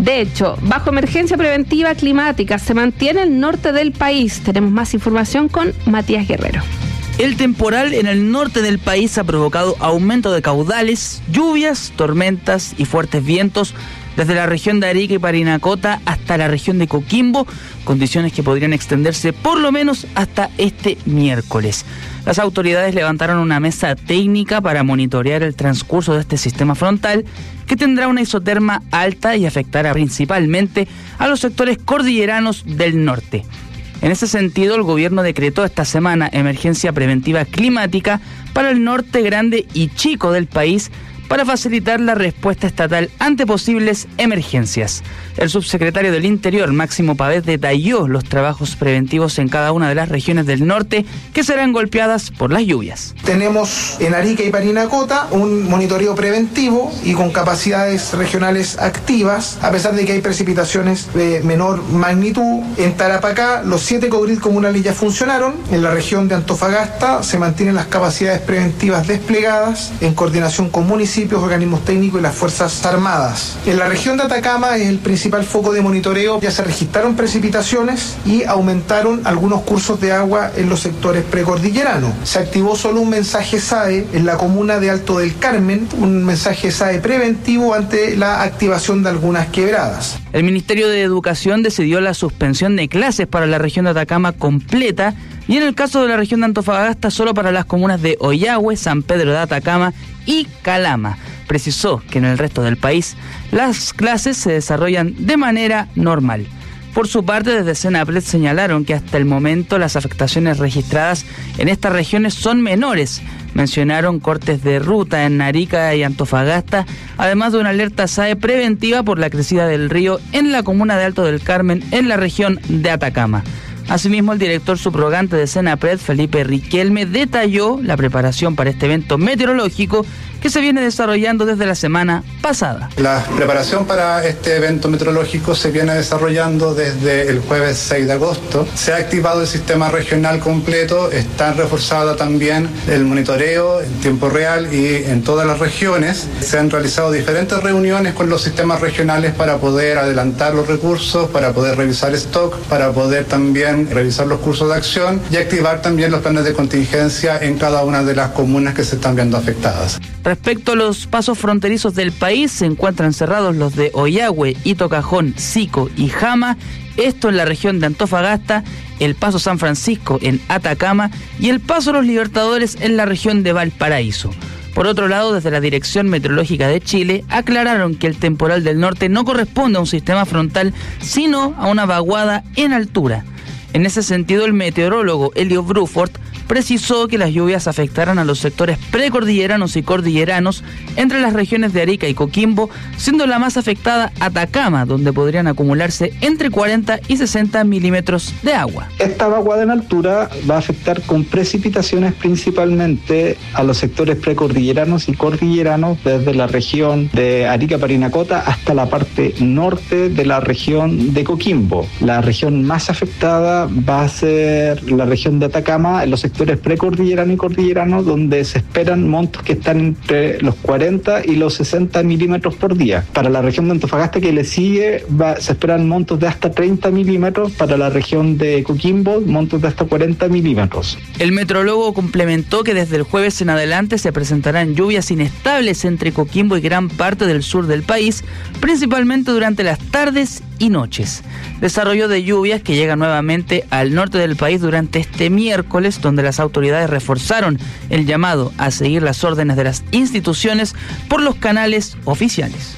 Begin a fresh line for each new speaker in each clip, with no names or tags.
De hecho, bajo emergencia preventiva climática se mantiene el norte del país. Tenemos más información con Matías Guerrero.
El temporal en el norte del país ha provocado aumento de caudales, lluvias, tormentas y fuertes vientos desde la región de Arica y Parinacota hasta la región de Coquimbo, condiciones que podrían extenderse por lo menos hasta este miércoles. Las autoridades levantaron una mesa técnica para monitorear el transcurso de este sistema frontal, que tendrá una isoterma alta y afectará principalmente a los sectores cordilleranos del norte. En ese sentido, el gobierno decretó esta semana emergencia preventiva climática para el norte grande y chico del país para facilitar la respuesta estatal ante posibles emergencias. El subsecretario del Interior, Máximo Pavés, detalló los trabajos preventivos en cada una de las regiones del norte que serán golpeadas por las lluvias.
Tenemos en Arica y Parinacota un monitoreo preventivo y con capacidades regionales activas, a pesar de que hay precipitaciones de menor magnitud. En Tarapacá, los 7 COGRID comunales ya funcionaron. En la región de Antofagasta se mantienen las capacidades preventivas desplegadas en coordinación con municipios, organismos técnicos y las Fuerzas Armadas. En la región de Atacama es el principal foco de monitoreo. Ya se registraron precipitaciones y aumentaron algunos cursos de agua en los sectores precordilleranos. Se activó solo un mensaje SAE en la comuna de Alto del Carmen, un mensaje SAE preventivo ante la activación de algunas quebradas.
El Ministerio de Educación decidió la suspensión de clases para la región de Atacama completa y en el caso de la región de Antofagasta solo para las comunas de Ollagüe, San Pedro de Atacama y Calama. Precisó que en el resto del país las clases se desarrollan de manera normal. Por su parte, desde Senapred señalaron que hasta el momento las afectaciones registradas en estas regiones son menores. Mencionaron cortes de ruta en Arica y Antofagasta, además de una alerta SAE preventiva por la crecida del río en la comuna de Alto del Carmen, en la región de Atacama. Asimismo, el director subrogante de Senapred, Felipe Riquelme, detalló la preparación para este evento meteorológico que se viene desarrollando desde la semana pasada.
La preparación para este evento meteorológico se viene desarrollando desde el jueves 6 de agosto. Se ha activado el sistema regional completo, está reforzado también el monitoreo en tiempo real y en todas las regiones. Se han realizado diferentes reuniones con los sistemas regionales para poder adelantar los recursos, para poder revisar stock, para poder también revisar los cursos de acción y activar también los planes de contingencia en cada una de las comunas que se están viendo afectadas.
Respecto a los pasos fronterizos del país, se encuentran cerrados los de Ollagüe, Itocajón, Sico y Jama, esto en la región de Antofagasta, el Paso San Francisco en Atacama y el Paso Los Libertadores en la región de Valparaíso. Por otro lado, desde la Dirección Meteorológica de Chile, aclararon que el temporal del norte no corresponde a un sistema frontal, sino a una vaguada en altura. En ese sentido, el meteorólogo Elio Bruford precisó que las lluvias afectarán a los sectores precordilleranos y cordilleranos entre las regiones de Arica y Coquimbo, siendo la más afectada Atacama, donde podrían acumularse entre 40 y 60 milímetros de agua.
Esta vaguada en altura va a afectar con precipitaciones principalmente a los sectores precordilleranos y cordilleranos desde la región de Arica Parinacota hasta la parte norte de la región de Coquimbo. La región más afectada va a ser la región de Atacama, en los sectores precordilleranos y cordilleranos, donde se esperan montos que están entre los 40 y los 60 milímetros por día. Para la región de Antofagasta que le sigue, se esperan montos de hasta 30 milímetros. Para la región de Coquimbo, montos de hasta 40 milímetros.
El meteorólogo complementó que desde el jueves en adelante se presentarán lluvias inestables entre Coquimbo y gran parte del sur del país, principalmente durante las tardes y noches. Desarrollo de lluvias que llega nuevamente al norte del país durante este miércoles, donde las autoridades reforzaron el llamado a seguir las órdenes de las instituciones por los canales oficiales.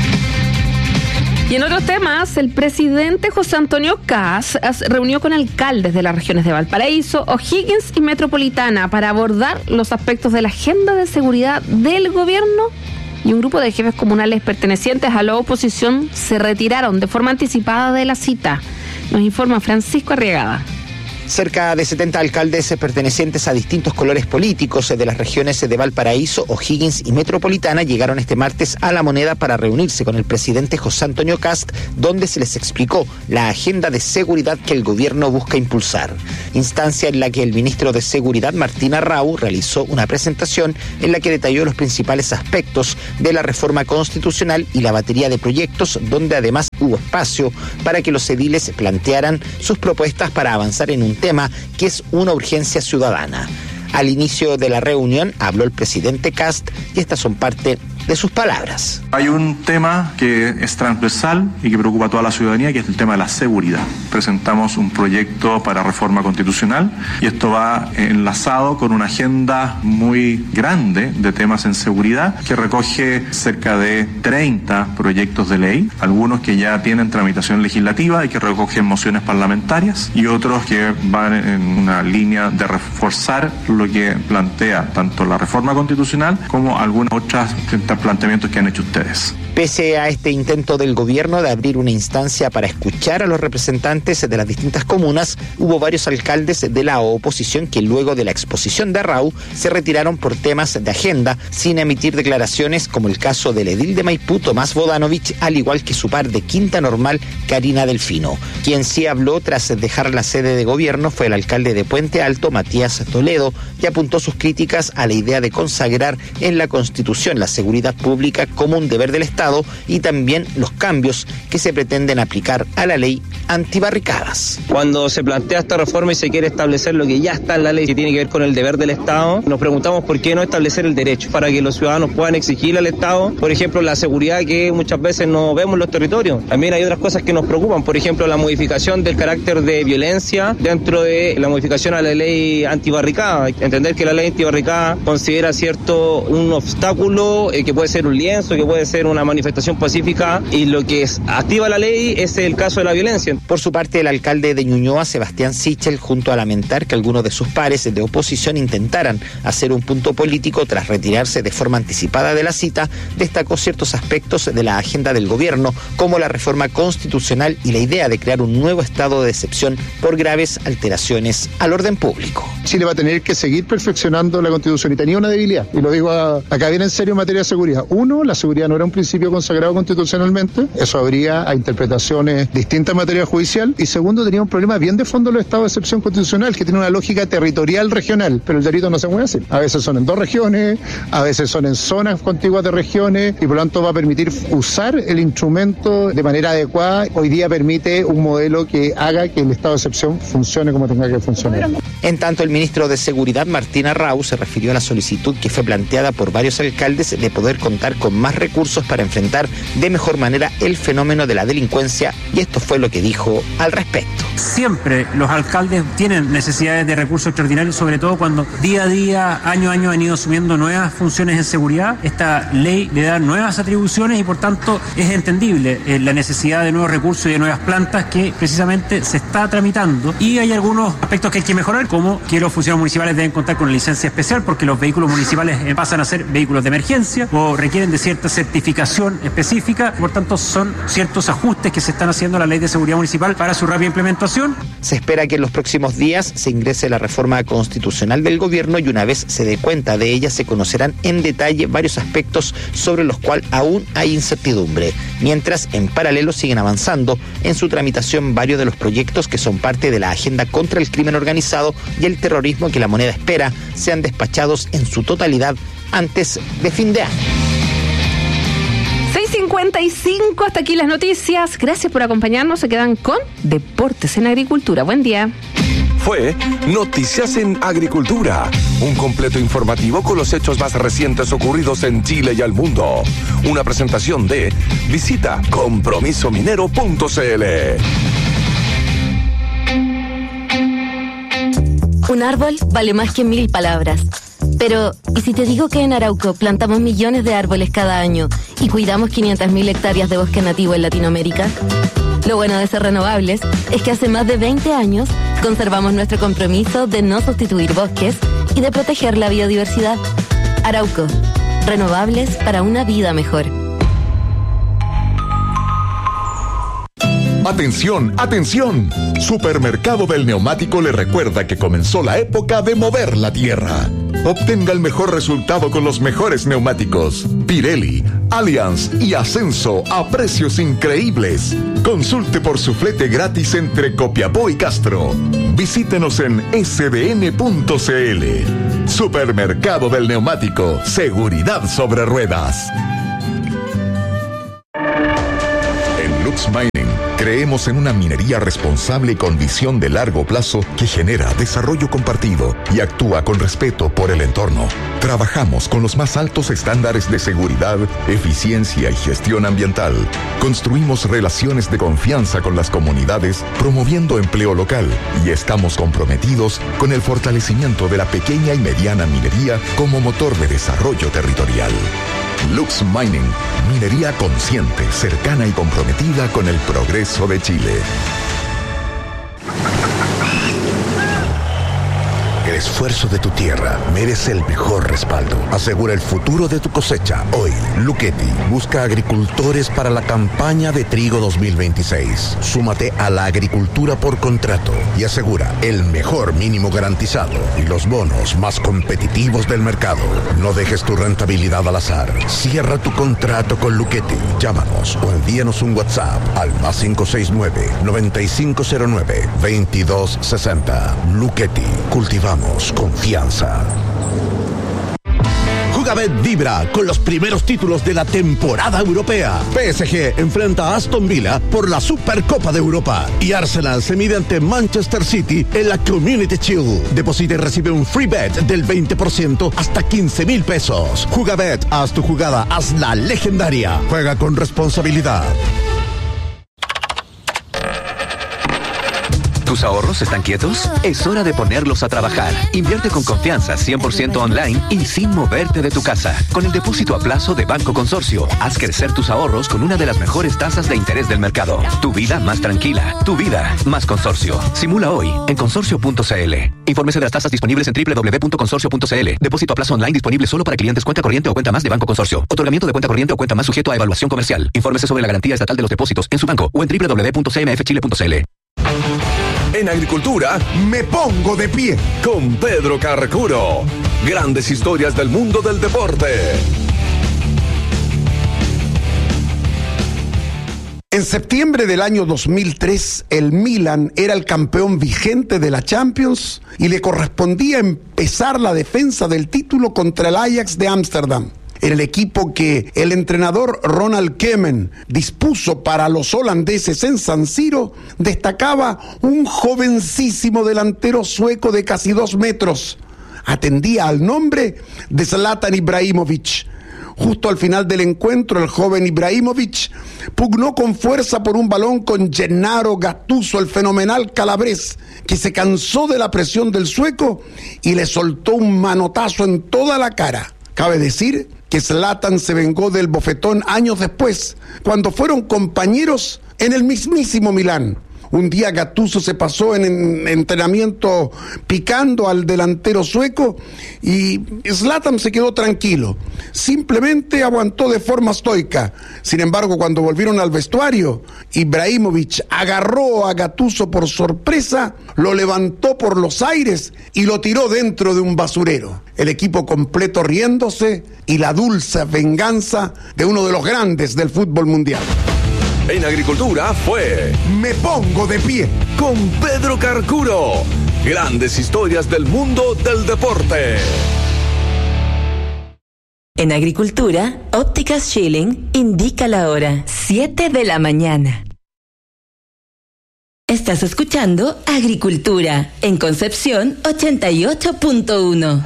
Y en otros temas, el presidente José Antonio Kast reunió con alcaldes de las regiones de Valparaíso, O'Higgins y Metropolitana para abordar los aspectos de la agenda de seguridad del gobierno, y un grupo de jefes comunales pertenecientes a la oposición se retiraron de forma anticipada de la cita. Nos informa Francisco Arriagada.
Cerca de 70 alcaldes pertenecientes a distintos colores políticos de las regiones de Valparaíso, O'Higgins y Metropolitana llegaron este martes a La Moneda para reunirse con el presidente José Antonio Kast, donde se les explicó la agenda de seguridad que el gobierno busca impulsar. Instancia en la que el ministro de Seguridad, Martín Arrau, realizó una presentación en la que detalló los principales aspectos de la reforma constitucional y la batería de proyectos, donde además hubo espacio para que los ediles plantearan sus propuestas para avanzar en un tema que es una urgencia ciudadana. Al inicio de la reunión habló el presidente Kast y estas son parte de sus palabras.
Hay un tema que es transversal y que preocupa a toda la ciudadanía, que es el tema de la seguridad. Presentamos un proyecto para reforma constitucional y esto va enlazado con una agenda muy grande de temas en seguridad que recoge cerca de 30 proyectos de ley, algunos que ya tienen tramitación legislativa y que recogen mociones parlamentarias y otros que van en una línea de reforzar lo que plantea tanto la reforma constitucional como algunas otras planteamientos que han hecho ustedes.
Pese a este intento del gobierno de abrir una instancia para escuchar a los representantes de las distintas comunas, hubo varios alcaldes de la oposición que luego de la exposición de Arrau se retiraron por temas de agenda sin emitir declaraciones, como el caso del edil de Maipú, Tomás Bodanovich, al igual que su par de Quinta Normal, Karina Delfino. Quien sí habló tras dejar la sede de gobierno fue el alcalde de Puente Alto, Matías Toledo, que apuntó sus críticas a la idea de consagrar en la Constitución la seguridad pública como un deber del Estado y también los cambios que se pretenden aplicar a la ley antibarricadas.
Cuando se plantea esta reforma y se quiere establecer lo que ya está en la ley que tiene que ver con el deber del Estado, nos preguntamos por qué no establecer el derecho para que los ciudadanos puedan exigir al Estado, por ejemplo, la seguridad que muchas veces no vemos en los territorios. También hay otras cosas que nos preocupan, por ejemplo, la modificación del carácter de violencia dentro de la modificación a la ley antibarricada. Entender que la ley antibarricada considera un obstáculo que puede ser un lienzo, que puede ser una manifestación pacífica, y lo que activa la ley es el caso de la violencia.
Por su parte, el alcalde de Ñuñoa, Sebastián Sichel, junto a lamentar que algunos de sus pares de oposición intentaran hacer un punto político tras retirarse de forma anticipada de la cita, destacó ciertos aspectos de la agenda del gobierno, como la reforma constitucional y la idea de crear un nuevo estado de excepción por graves alteraciones al orden público.
Chile va a tener que seguir perfeccionando la Constitución y tenía una debilidad, y lo digo acá bien en serio en materia de seguridad. Uno, la seguridad no era un principio consagrado constitucionalmente, eso habría a interpretaciones distintas en materia judicial, y segundo, tenía un problema bien de fondo los estados de excepción constitucional, que tiene una lógica territorial regional, pero el delito no se mueve así. A veces son en 2 regiones, a veces son en zonas contiguas de regiones, y por lo tanto va a permitir usar el instrumento de manera adecuada. Hoy día permite un modelo que haga que el estado de excepción funcione como tenga que funcionar.
En tanto, el ministro de Seguridad, Martín Arrau, se refirió a la solicitud que fue planteada por varios alcaldes de poder contar con más recursos para enfrentar de mejor manera el fenómeno de la delincuencia, y esto fue lo que dijo al respecto.
Siempre los alcaldes tienen necesidades de recursos extraordinarios, sobre todo cuando día a día, año a año han ido asumiendo nuevas funciones en seguridad. Esta ley le da nuevas atribuciones y por tanto es entendible la necesidad de nuevos recursos y de nuevas plantas que precisamente se está tramitando, y hay algunos aspectos que hay que mejorar, como que los funcionarios municipales deben contar con una licencia especial porque los vehículos municipales pasan a ser vehículos de emergencia o requieren de cierta certificación específica. Por tanto, son ciertos ajustes que se están haciendo a la Ley de Seguridad Municipal para su rápida implementación.
Se espera que en los próximos días se ingrese la reforma constitucional del gobierno, y una vez se dé cuenta de ella se conocerán en detalle varios aspectos sobre los cuales aún hay incertidumbre. Mientras, en paralelo, siguen avanzando en su tramitación varios de los proyectos que son parte de la agenda contra el crimen organizado y el terrorismo, que La Moneda espera sean despachados en su totalidad antes de fin de año.
6:55, hasta aquí las noticias. Gracias por acompañarnos. Se quedan con Deportes en Agricultura. Buen día.
Fue Noticias en Agricultura, un completo informativo con los hechos más recientes ocurridos en Chile y al mundo. Una presentación de visita compromisominero.cl.
Un árbol vale más que 1000 palabras. Pero, ¿y si te digo que en Arauco plantamos millones de árboles cada año y cuidamos 500.000 hectáreas de bosque nativo en Latinoamérica? Lo bueno de ser renovables es que hace más de 20 años conservamos nuestro compromiso de no sustituir bosques y de proteger la biodiversidad. Arauco, renovables para una vida mejor.
¡Atención, atención! Supermercado del Neumático le recuerda que comenzó la época de mover la tierra. Obtenga el mejor resultado con los mejores neumáticos. Pirelli, Allianz y Ascenso a precios increíbles. Consulte por su flete gratis entre Copiapó y Castro. Visítenos en sdn.cl. Supermercado del Neumático. Seguridad sobre ruedas. En Lux Mining creemos en una minería responsable y con visión de largo plazo que genera desarrollo compartido y actúa con respeto por el entorno. Trabajamos con los más altos estándares de seguridad, eficiencia y gestión ambiental. Construimos relaciones de confianza con las comunidades, promoviendo empleo local, y estamos comprometidos con el fortalecimiento de la pequeña y mediana minería como motor de desarrollo territorial. Lux Mining, minería consciente, cercana y comprometida con el progreso de Chile.
El esfuerzo de tu tierra merece el mejor respaldo. Asegura el futuro de tu cosecha. Hoy, Luchetti busca agricultores para la campaña de trigo 2026. Súmate a la agricultura por contrato y asegura el mejor mínimo garantizado y los bonos más competitivos del mercado. No dejes tu rentabilidad al azar. Cierra tu contrato con Luchetti. Llámanos o envíanos un WhatsApp al +569-9509-2260. Luchetti. Cultivamos confianza. Jugabet vibra con los primeros títulos de la temporada europea. PSG enfrenta a Aston Villa por la Supercopa de Europa y Arsenal se mide ante Manchester City en la Community Shield. Deposita y recibe un free bet del 20% hasta 15,000 pesos. Jugabet, haz tu jugada, hazla legendaria. Juega con responsabilidad.
¿Tus ahorros están quietos? Es hora de ponerlos a trabajar. Invierte con confianza, 100% online y sin moverte de tu casa. Con el depósito a plazo de Banco Consorcio, haz crecer tus ahorros con una de las mejores tasas de interés del mercado. Tu vida más tranquila, tu vida más Consorcio. Simula hoy en consorcio.cl. Infórmese de las tasas disponibles en www.consorcio.cl. Depósito a plazo online disponible solo para clientes cuenta corriente o cuenta más de Banco Consorcio. Otorgamiento de cuenta corriente o cuenta más sujeto a evaluación comercial. Infórmese sobre la garantía estatal de los depósitos en su banco o en www.cmfchile.cl.
En agricultura, me pongo de pie con Pedro Carcuro. Grandes historias del mundo del deporte.
En septiembre del año 2003, el Milan era el campeón vigente de la Champions y le correspondía empezar la defensa del título contra el Ajax de Ámsterdam. Era el equipo que el entrenador Ronald Koeman dispuso para los holandeses en San Siro. Destacaba un jovencísimo delantero sueco de casi 2 metros. Atendía al nombre de Zlatan Ibrahimovic. Justo al final del encuentro, el joven Ibrahimovic pugnó con fuerza por un balón con Gennaro Gattuso, el fenomenal calabrés, que se cansó de la presión del sueco y le soltó un manotazo en toda la cara. Cabe decir que Zlatan se vengó del bofetón años después, cuando fueron compañeros en el mismísimo Milán. Un día Gattuso se pasó en entrenamiento picando al delantero sueco y Zlatan se quedó tranquilo. Simplemente aguantó de forma estoica. Sin embargo, cuando volvieron al vestuario, Ibrahimovic agarró a Gattuso por sorpresa, lo levantó por los aires y lo tiró dentro de un basurero. El equipo completo riéndose y la dulce venganza de uno de los grandes del fútbol mundial.
En agricultura fue Me Pongo de Pie con Pedro Carcuro. Grandes historias del mundo del deporte.
En agricultura, Ópticas Schilling indica la hora 7 de la mañana. Estás escuchando Agricultura en Concepción 88.1.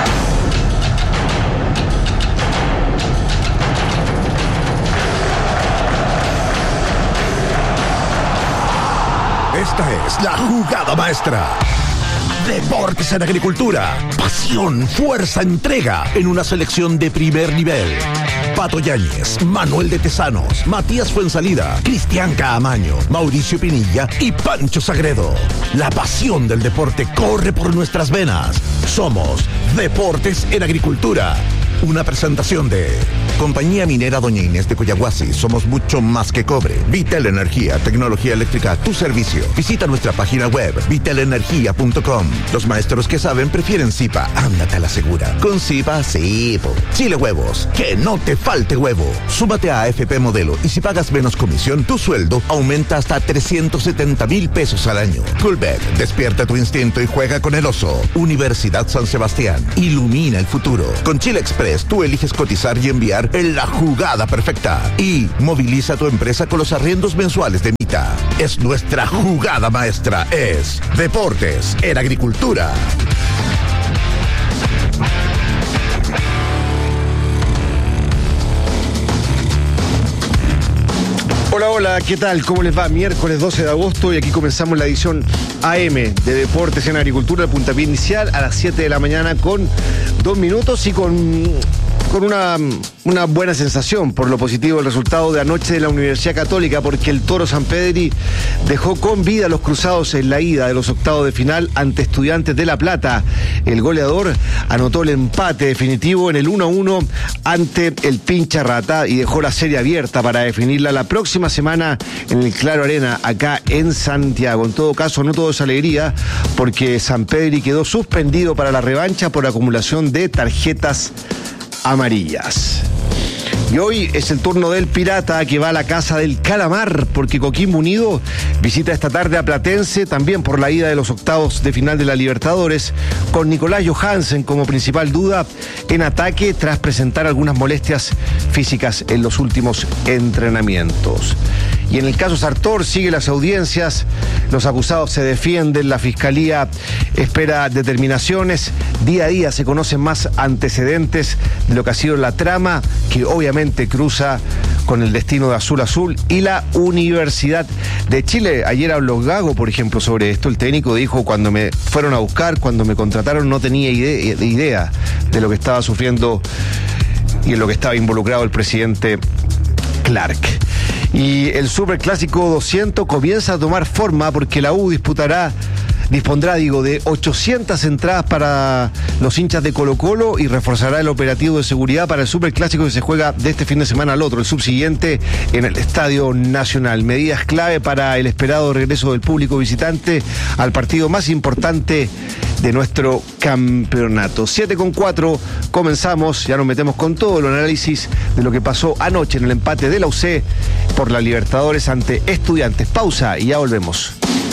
Esta es la jugada maestra. Deportes en agricultura. Pasión, fuerza, entrega en una selección de primer nivel. Pato Yáñez, Manuel de Tesanos, Matías Fuensalida, Cristian Caamaño, Mauricio Pinilla y Pancho Sagredo. La pasión del deporte corre por nuestras venas. Somos Deportes en Agricultura. Una presentación de Compañía Minera Doña Inés de Coyahuasi. Somos mucho más que cobre. Vitel Energía, tecnología eléctrica a tu servicio. Visita nuestra página web, vitelenergia.com. Los maestros que saben prefieren Zipa. Ándate a la segura. Con Zipa, sí. Chile Huevos. Que no te falte huevo. Súmate a AFP Modelo y si pagas menos comisión, tu sueldo aumenta hasta 370,000 pesos al año. Coolbet, despierta tu instinto y juega con el oso. Universidad San Sebastián. Ilumina el futuro. Con Chile Express, tú eliges cotizar y enviar en la jugada perfecta. Y moviliza tu empresa con los arriendos mensuales de Mita. Es nuestra jugada maestra. Es Deportes en Agricultura.
Hola, hola, ¿qué tal? ¿Cómo les va? Miércoles 12 de agosto y aquí comenzamos la edición AM de Deportes en Agricultura, el puntapié inicial a las 7 de la mañana con 2 minutos y con una buena sensación por lo positivo del resultado de anoche de la Universidad Católica, porque el Toro Sampedri dejó con vida a los cruzados en la ida de los octavos de final ante Estudiantes de La Plata. El goleador anotó el empate definitivo en el 1-1 ante el Pincha Rata y dejó la serie abierta para definirla la próxima semana en el Claro Arena, acá en Santiago. En todo caso, no todo es alegría, porque Sampedri quedó suspendido para la revancha por acumulación de tarjetas amarillas. Y hoy es el turno del Pirata, que va a la casa del Calamar, porque Coquimbo Unido visita esta tarde a Platense, también por la ida de los octavos de final de la Libertadores, con Nicolás Johansen como principal duda en ataque tras presentar algunas molestias físicas en los últimos entrenamientos. Y en el caso Sartor sigue las audiencias, los acusados se defienden, la Fiscalía espera determinaciones, día a día se conocen más antecedentes de lo que ha sido la trama, que obviamente cruza con el destino de Azul Azul y la Universidad de Chile. Ayer habló Gago, por ejemplo, sobre esto. El técnico dijo: cuando me fueron a buscar, cuando me contrataron, no tenía idea de lo que estaba sufriendo y en lo que estaba involucrado el presidente Clark. Y el Superclásico 200 comienza a tomar forma, porque la U dispondrá de 800 entradas para los hinchas de Colo-Colo y reforzará el operativo de seguridad para el Superclásico que se juega de este fin de semana al otro, el subsiguiente, en el Estadio Nacional. Medidas clave para el esperado regreso del público visitante al partido más importante de nuestro campeonato. 7:04, comenzamos, ya nos metemos con todo el análisis de lo que pasó anoche en el empate de la UC por la Libertadores ante Estudiantes. Pausa y ya volvemos.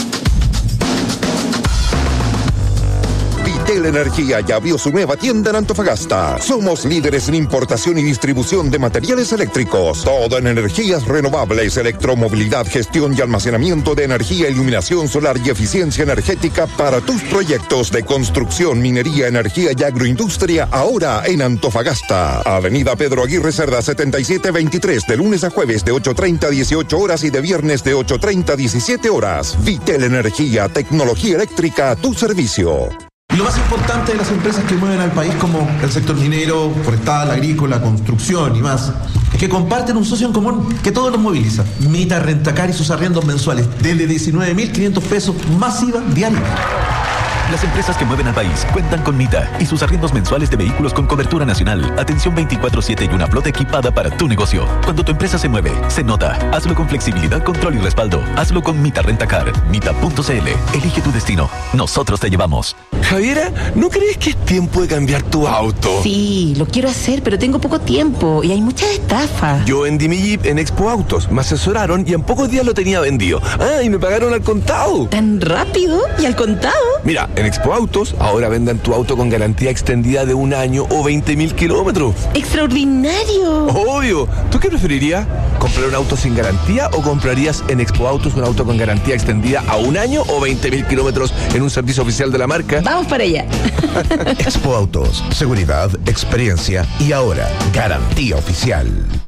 Vitel Energía ya abrió su nueva tienda en Antofagasta. Somos líderes en importación y distribución de materiales eléctricos. Todo en energías renovables, electromovilidad, gestión y almacenamiento de energía, iluminación solar y eficiencia energética para tus proyectos de construcción, minería, energía y agroindustria, ahora en Antofagasta. Avenida Pedro Aguirre Cerda 7723, de lunes a jueves de 8:30 a 18 horas y de viernes de 8:30 a 17 horas. Vitel Energía, tecnología eléctrica a tu servicio.
Y lo más importante de las empresas que mueven al país, como el sector minero, forestal, agrícola, construcción y más, es que comparten un socio en común que todos los moviliza. Mita Rentacar y sus arriendos mensuales, desde 19.500 pesos más IVA diario.
Las empresas que mueven al país cuentan con Mita y sus arriendos mensuales de vehículos con cobertura nacional, atención 24/7 y una flota equipada para tu negocio. Cuando tu empresa se mueve, se nota. Hazlo con flexibilidad, control y respaldo. Hazlo con Mita Rentacar. Mita.cl. Elige tu destino. Nosotros te llevamos.
Javiera, ¿no crees que es tiempo de cambiar tu auto?
Sí, lo quiero hacer, pero tengo poco tiempo y hay muchas estafas.
Yo vendí mi Jeep en Expo Autos. Me asesoraron y en pocos días lo tenía vendido. Ah, y me pagaron al contado.
¿Tan rápido? ¿Y al contado?
Mira, en Expo Autos ahora vendan tu auto con garantía extendida de 1 año o 20.000 kilómetros.
¡Extraordinario!
Obvio. ¿Tú qué preferirías? ¿Comprar un auto sin garantía o comprarías en Expo Autos un auto con garantía extendida a 1 año o 20.000 kilómetros en un servicio oficial de la marca?
Vamos para allá.
Expo Autos, seguridad, experiencia y ahora garantía oficial.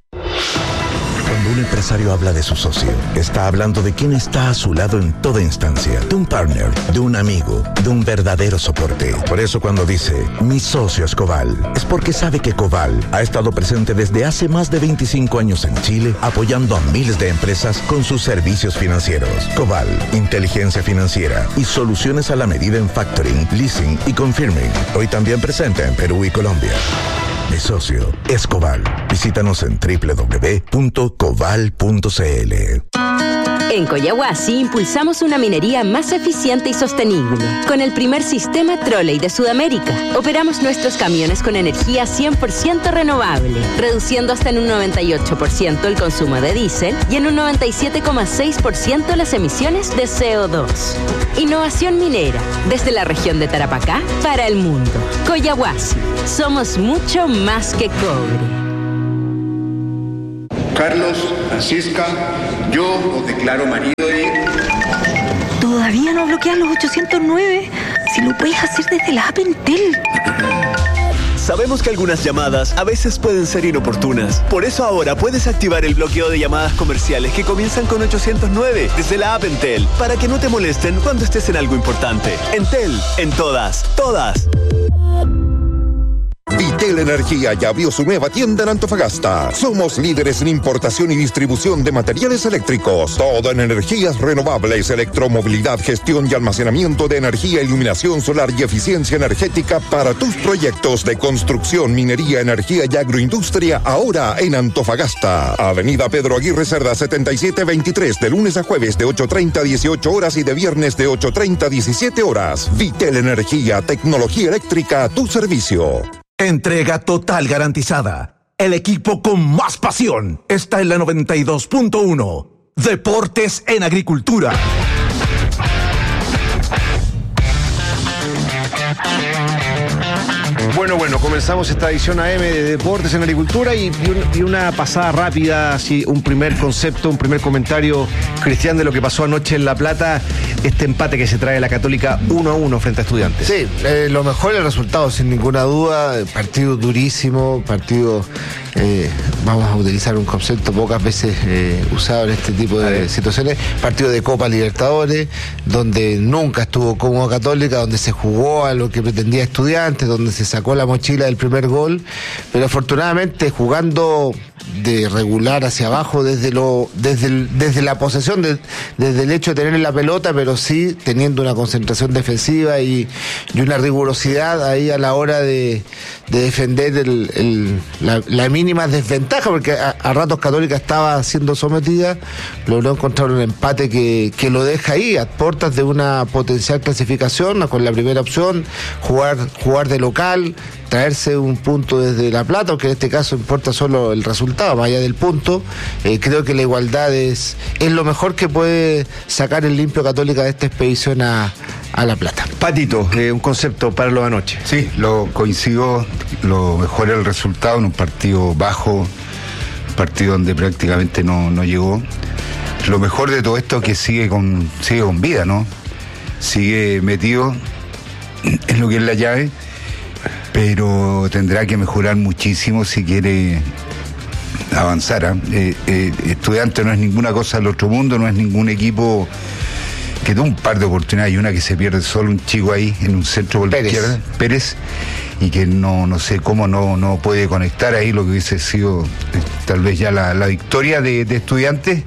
Cuando un empresario habla de su socio, está hablando de quien está a su lado en toda instancia, de un partner, de un amigo, de un verdadero soporte. Por eso cuando dice, mi socio es Coval, es porque sabe que Coval ha estado presente desde hace más de 25 años en Chile, apoyando a miles de empresas con sus servicios financieros. Coval, inteligencia financiera y soluciones a la medida en factoring, leasing y confirming. Hoy también presente en Perú y Colombia. Mi socio es Coval. Visítanos en www.coval.cl.
En Coyahuasi impulsamos una minería más eficiente y sostenible. Con el primer sistema trolley de Sudamérica, operamos nuestros camiones con energía 100% renovable, reduciendo hasta en un 98% el consumo de diésel y en un 97,6% las emisiones de CO2. Innovación minera, desde la región de Tarapacá para el mundo. Coyahuasi, somos mucho más que cobre.
Carlos, Francisca, yo os declaro marido y...
¿Todavía no bloqueas los 809? Si lo puedes hacer desde la app Entel.
Sabemos que algunas llamadas a veces pueden ser inoportunas. Por eso ahora puedes activar el bloqueo de llamadas comerciales que comienzan con 809 desde la app Entel, para que no te molesten cuando estés en algo importante. Entel, en todas.
Vitel Energía ya abrió su nueva tienda en Antofagasta. Somos líderes en importación y distribución de materiales eléctricos. Todo en energías renovables, electromovilidad, gestión y almacenamiento de energía, iluminación solar y eficiencia energética para tus proyectos de construcción, minería, energía y agroindustria, ahora en Antofagasta. Avenida Pedro Aguirre Cerda 7723, de lunes a jueves de 8:30 a 18 horas y de viernes de 8:30 a 17 horas. Vitel Energía, tecnología eléctrica a tu servicio.
Entrega total garantizada. El equipo con más pasión está en la 92.1. Deportes en Agricultura.
Bueno, comenzamos esta edición AM de Deportes en Agricultura y una pasada rápida, así un primer concepto, un primer comentario, Cristian, de lo que pasó anoche en La Plata, este empate que se trae la Católica 1-1 frente a Estudiantes.
Sí, lo mejor es el resultado, sin ninguna duda, partido durísimo, vamos a utilizar un concepto pocas veces usado en este tipo de situaciones, partido de Copa Libertadores, donde nunca estuvo cómodo Católica, donde se jugó a lo que pretendía Estudiantes, donde se sacó la mochila del primer gol, pero afortunadamente jugando de regular hacia abajo desde la posesión, desde el hecho de tener la pelota, pero sí teniendo una concentración defensiva y una rigurosidad ahí a la hora de defender la mínima desventaja, porque a ratos Católica estaba siendo sometida, logró encontrar un empate que lo deja ahí a puertas de una potencial clasificación con la primera opción, jugar de local, traerse un punto desde La Plata, aunque en este caso importa solo el resultado, más allá del punto. Creo que la igualdad es lo mejor que puede sacar el limpio Católica de esta expedición a La Plata.
Patito, un concepto para lo de anoche.
Sí, lo coincido, lo mejor es el resultado en un partido bajo, un partido donde prácticamente no llegó. Lo mejor de todo esto es que sigue con vida, ¿no? Sigue metido en lo que es la llave, pero tendrá que mejorar muchísimo si quiere avanzar. Estudiantes no es ninguna cosa del otro mundo, no es ningún equipo que tuvo un par de oportunidades y una que se pierde solo un chico ahí en un centro por la izquierda, Pérez, y que no sé cómo no puede conectar ahí lo que hubiese sido tal vez ya la victoria de Estudiantes,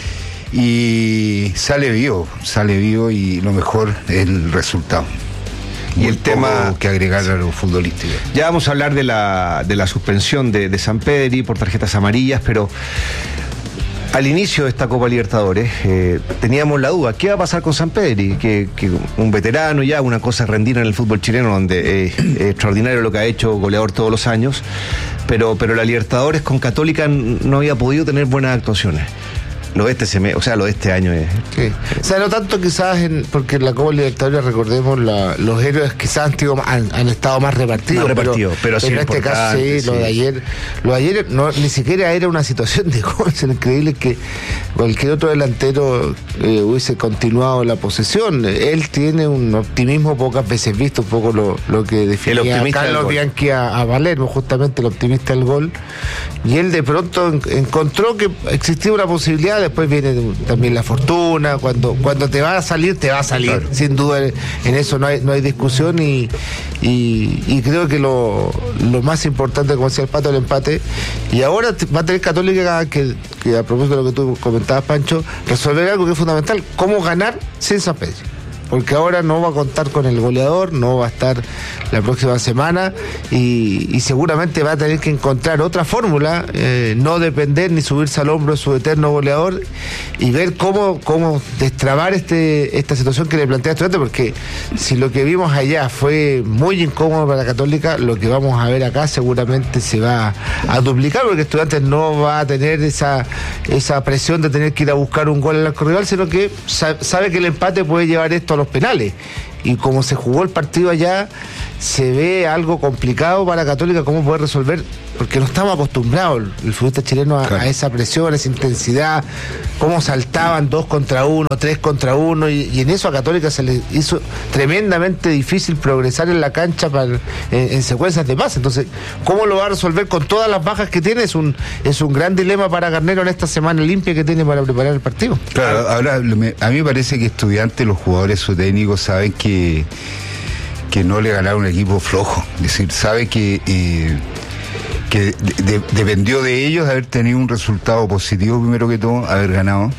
y sale vivo y lo mejor es el resultado. Y el tema que agregar a lo futbolístico.
Ya vamos a hablar de la suspensión de Sampedri por tarjetas amarillas, pero al inicio de esta Copa Libertadores teníamos la duda, ¿qué va a pasar con Sampedri? Que un veterano ya, una cosa es rendir en el fútbol chileno, donde es extraordinario lo que ha hecho, goleador todos los años, pero la Libertadores con Católica no había podido tener buenas actuaciones. Lo de este año es...
Sí. O sea, no tanto quizás porque en la Copa Libertadores, recordemos, los héroes quizás han estado más repartidos.
Pero sí,
en este caso sí, lo de ayer ni siquiera era una situación de gol. Es increíble que cualquier otro delantero hubiese continuado la posesión. Él tiene un optimismo pocas veces visto, un poco lo que definía Carlos Bianchi a Palermo, justamente el optimista del gol. Y él de pronto encontró que existía una posibilidad. Después viene también la fortuna, cuando te va a salir, claro. Sin duda en eso no hay discusión, y creo que lo más importante, como decía el Pato, el empate, y ahora va a tener Católica que a propósito de lo que tú comentabas, Pancho, resolver algo que es fundamental: cómo ganar sin Sampedri. porque ahora no va a contar con el goleador, no va a estar la próxima semana y seguramente va a tener que encontrar otra fórmula, no depender ni subirse al hombro de su eterno goleador y ver cómo destrabar esta situación que le plantea Estudiantes, porque si lo que vimos allá fue muy incómodo para la Católica, lo que vamos a ver acá seguramente se va a duplicar, porque Estudiantes no va a tener esa presión de tener que ir a buscar un gol al arco rival, sino que sabe que el empate puede llevar esto a los penales. Y como se jugó el partido allá, se ve algo complicado para Católica cómo poder resolver, porque no estamos acostumbrados el futbolista chileno a esa presión, a esa intensidad, cómo saltaban 2 contra 1, 3 contra 1, y en eso a Católica se le hizo tremendamente difícil progresar en la cancha en secuencias de pase. Entonces, ¿cómo lo va a resolver con todas las bajas que tiene? Es un gran dilema para Garnero en esta semana limpia que tiene para preparar el partido.
Claro, ahora a mí me parece que Estudiantes, los jugadores, su técnicos saben que no le ganaron un equipo flojo, es decir, sabe que dependió de ellos haber tenido un resultado positivo, primero que todo, haber ganado,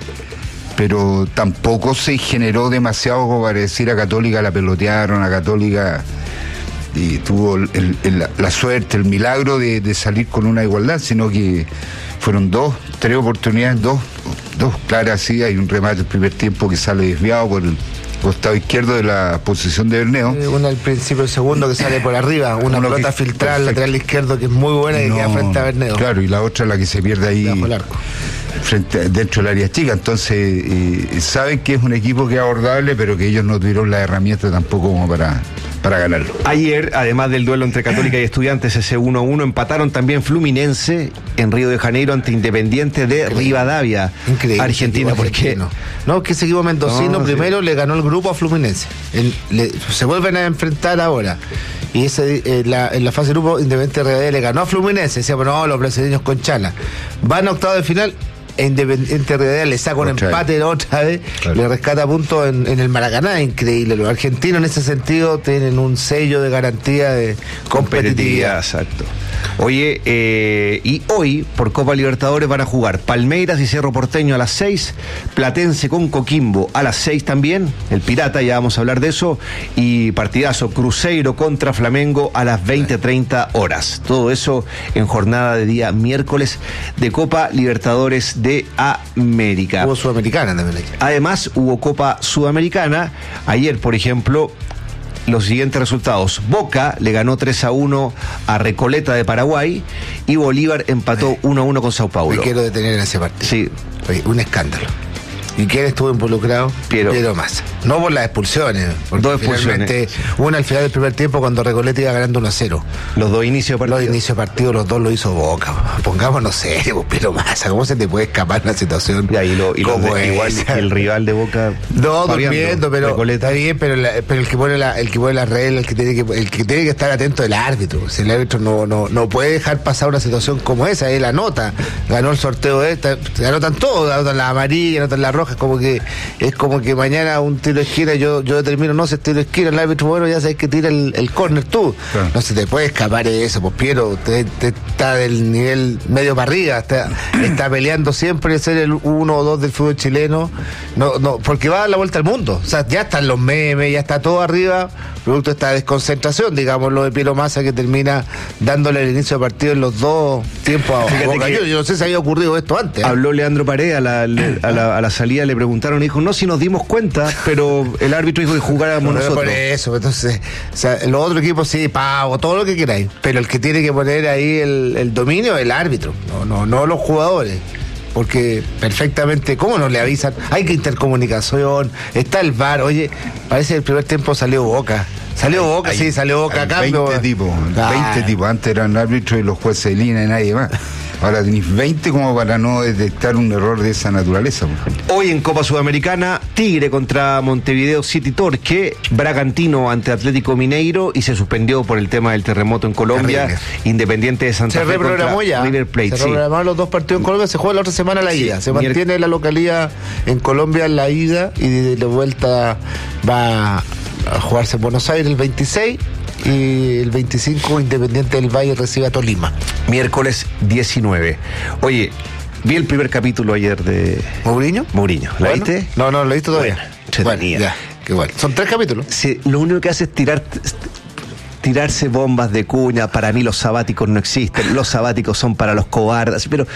pero tampoco se generó demasiado como para decir a Católica la pelotearon, a Católica y tuvo la suerte, el milagro de salir con una igualdad, sino que fueron 3 oportunidades, dos claras, sí, hay un remate el primer tiempo que sale desviado por el costado izquierdo de la posición de Berneo.
Una al principio, el segundo que sale por arriba, una pelota filtrada al lateral izquierdo que es muy buena y queda frente a Berneo.
Claro, y la otra la que se pierde ahí dentro del área chica. Entonces saben que es un equipo que es abordable, pero que ellos no tuvieron la herramienta tampoco como para ganarlo.
Ayer, además del duelo entre Católica y Estudiantes, ese 1-1, empataron también Fluminense en Río de Janeiro ante Independiente de Rivadavia, Argentina. Porque
no, que ese equipo mendocino primero le ganó el grupo a Fluminense. Se vuelven a enfrentar ahora. Y en la fase de grupo, Independiente de Rivadavia le ganó a Fluminense. Decíamos, no, los brasileños con chala. Van a octavos de final. Independiente Real le saca un empate otra vez, le rescata puntos en el Maracaná, increíble. Los argentinos en ese sentido tienen un sello de garantía de competitividad.
Exacto. Oye, y hoy por Copa Libertadores van a jugar Palmeiras y Cerro Porteño a las 6, Platense con Coquimbo a las 6 también, el Pirata, ya vamos a hablar de eso, y partidazo Cruzeiro contra Flamengo a las 20:30 horas. Todo eso en jornada de día miércoles de Copa Libertadores de América.
Hubo Sudamericana también.
Además hubo Copa Sudamericana. Ayer, por ejemplo, los siguientes resultados: Boca le ganó 3-1 a Recoleta de Paraguay y Bolívar empató 1-1 con Sao Paulo.
Me quiero detener en ese partido.
Sí.
Oye, un escándalo. ¿Y quién estuvo involucrado? Piero Massa. No por las expulsiones.
2 expulsiones.
Una al final del primer tiempo cuando Recoleta iba ganando 1-0.
Los 2 inicios de partido.
Los inicios de partido, los 2 lo hizo Boca. Pongámonos serios, Piero Massa. ¿Cómo se te puede escapar una situación como
igual el rival de Boca?
No, durmiendo, pero Recoleta. Está bien, pero el que pone la regla, el que tiene que estar atento del árbitro. O sea, el árbitro no puede dejar pasar una situación como esa. Él anota. Ganó el sorteo de esta. Anotan todo. Anotan la amarilla, anotan la roja. Es como que mañana un tiro de esquina, yo determino, no, si es tiro de esquina, el árbitro, bueno, ya sabes que tira el córner tú. Claro. No se te puede escapar eso, pues Piero, te está del nivel medio para arriba, está peleando siempre ser el 1 o 2 del fútbol chileno, no, porque va a dar la vuelta al mundo. O sea, ya están los memes, ya está todo arriba, producto de esta desconcentración, digamos, lo de Piero Massa, que termina dándole el inicio de partido en los 2 tiempos a Boca. Yo no sé si había ocurrido esto antes.
Habló Leandro Paredes a la salida, le preguntaron, dijo, no, si nos dimos cuenta, pero el árbitro dijo que jugáramos nosotros.
Por eso, entonces, o sea, los otros equipos sí, pago, todo lo que queráis, pero el que tiene que poner ahí el dominio es el árbitro, no los jugadores. Porque perfectamente, ¿cómo nos le avisan? Hay que intercomunicación, está el VAR. Oye, parece que el primer tiempo salió Boca. Salió Boca acá.
20 tipos, antes eran árbitros y los jueces de línea y nadie más. Ahora tenéis 20 como para no detectar un error de esa naturaleza.
Hoy en Copa Sudamericana, Tigre contra Montevideo City Torque, Bragantino ante Atlético Mineiro y se suspendió por el tema del terremoto en Colombia. Terrible. Independiente de Santa Fe
reprogramó ya.
River Plate.
Se reprogramaron los 2 partidos en Colombia, se juega la otra semana la ida. Se mantiene la localidad en Colombia en la ida y de vuelta va a jugarse en Buenos Aires el 26. Y el 25 Independiente del Valle recibe a Tolima.
Miércoles 19. Oye, vi el primer capítulo ayer de
¿Mourinho?
¿La viste?
No, lo he visto todavía.
Bueno,
que igual. Son 3 capítulos.
Sí, lo único que hace es tirarse bombas de cuña. Para mí los sabáticos no existen, los sabáticos son para los cobardes, pero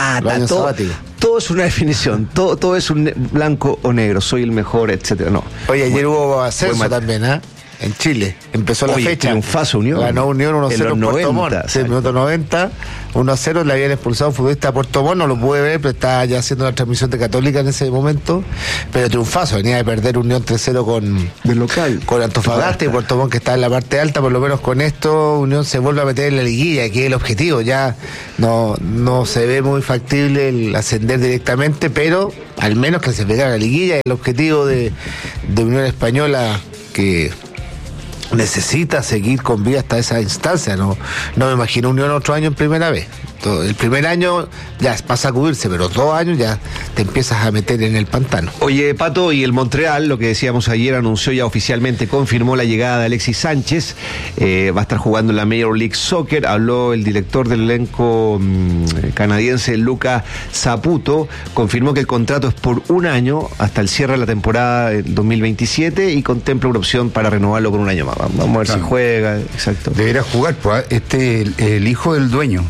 todo es una definición, todo es un blanco o negro, soy el mejor, etcétera. No.
Oye, ayer hubo ascenso también, ¿eh? En Chile. Empezó la fecha.
Triunfazo Unión.
Ganó Unión 1-0 en Puerto Montt. Sí, minuto 90. 1-0. Le habían expulsado a un futbolista de Puerto Montt. No lo pude ver, pero estaba ya haciendo la transmisión de Católica en ese momento. Pero triunfazo. Venía de perder Unión 3-0 con Antofagasta y Puerto Montt, que está en la parte alta. Por lo menos con esto, Unión se vuelve a meter en la liguilla, que es el objetivo. Ya no se ve muy factible el ascender directamente, pero al menos clasificar a la liguilla es el objetivo de Unión Española, que necesita seguir con vida hasta esa instancia. No me imagino Unión otro año en primera vez. El primer año ya pasa a cubrirse, pero 2 años ya te empiezas a meter en el pantano.
Oye, Pato, y el Montreal, lo que decíamos ayer, anunció ya oficialmente, confirmó la llegada de Alexis Sánchez. Va a estar jugando en la Major League Soccer. Habló el director del elenco canadiense, Luca Saputo. Confirmó que el contrato es por 1 año hasta el cierre de la temporada 2027 y contempla una opción para renovarlo por 1 año más. Vamos a ver si juega. Exacto.
Deberá jugar, pues, el hijo del dueño.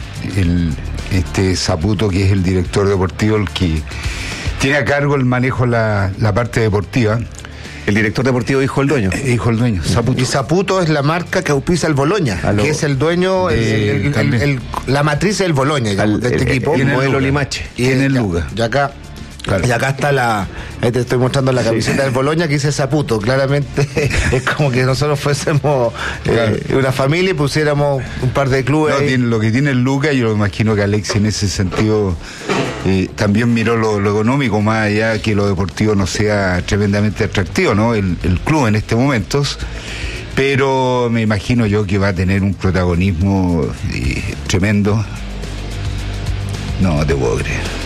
Saputo, que es el director deportivo, el que tiene a cargo el manejo la parte deportiva.
El director deportivo, hijo del dueño.
Hijo del dueño, Saputo.
Y Saputo es la marca que auspicia el Bologna, que es el dueño, la matriz del Bologna, digamos, de este equipo.
El modelo Limache.
Y en el lugar. Y acá. Claro. Y acá está te estoy mostrando la camiseta del Bologna que dice Saputo. Claramente es como que nosotros fuésemos una familia y pusiéramos un par de clubes.
Lo que tiene el Luca, yo lo imagino que Alexis en ese sentido también miró lo económico, más allá que lo deportivo no sea tremendamente atractivo, ¿no? El club en este momento. Pero me imagino yo que va a tener un protagonismo tremendo. No te puedo creer.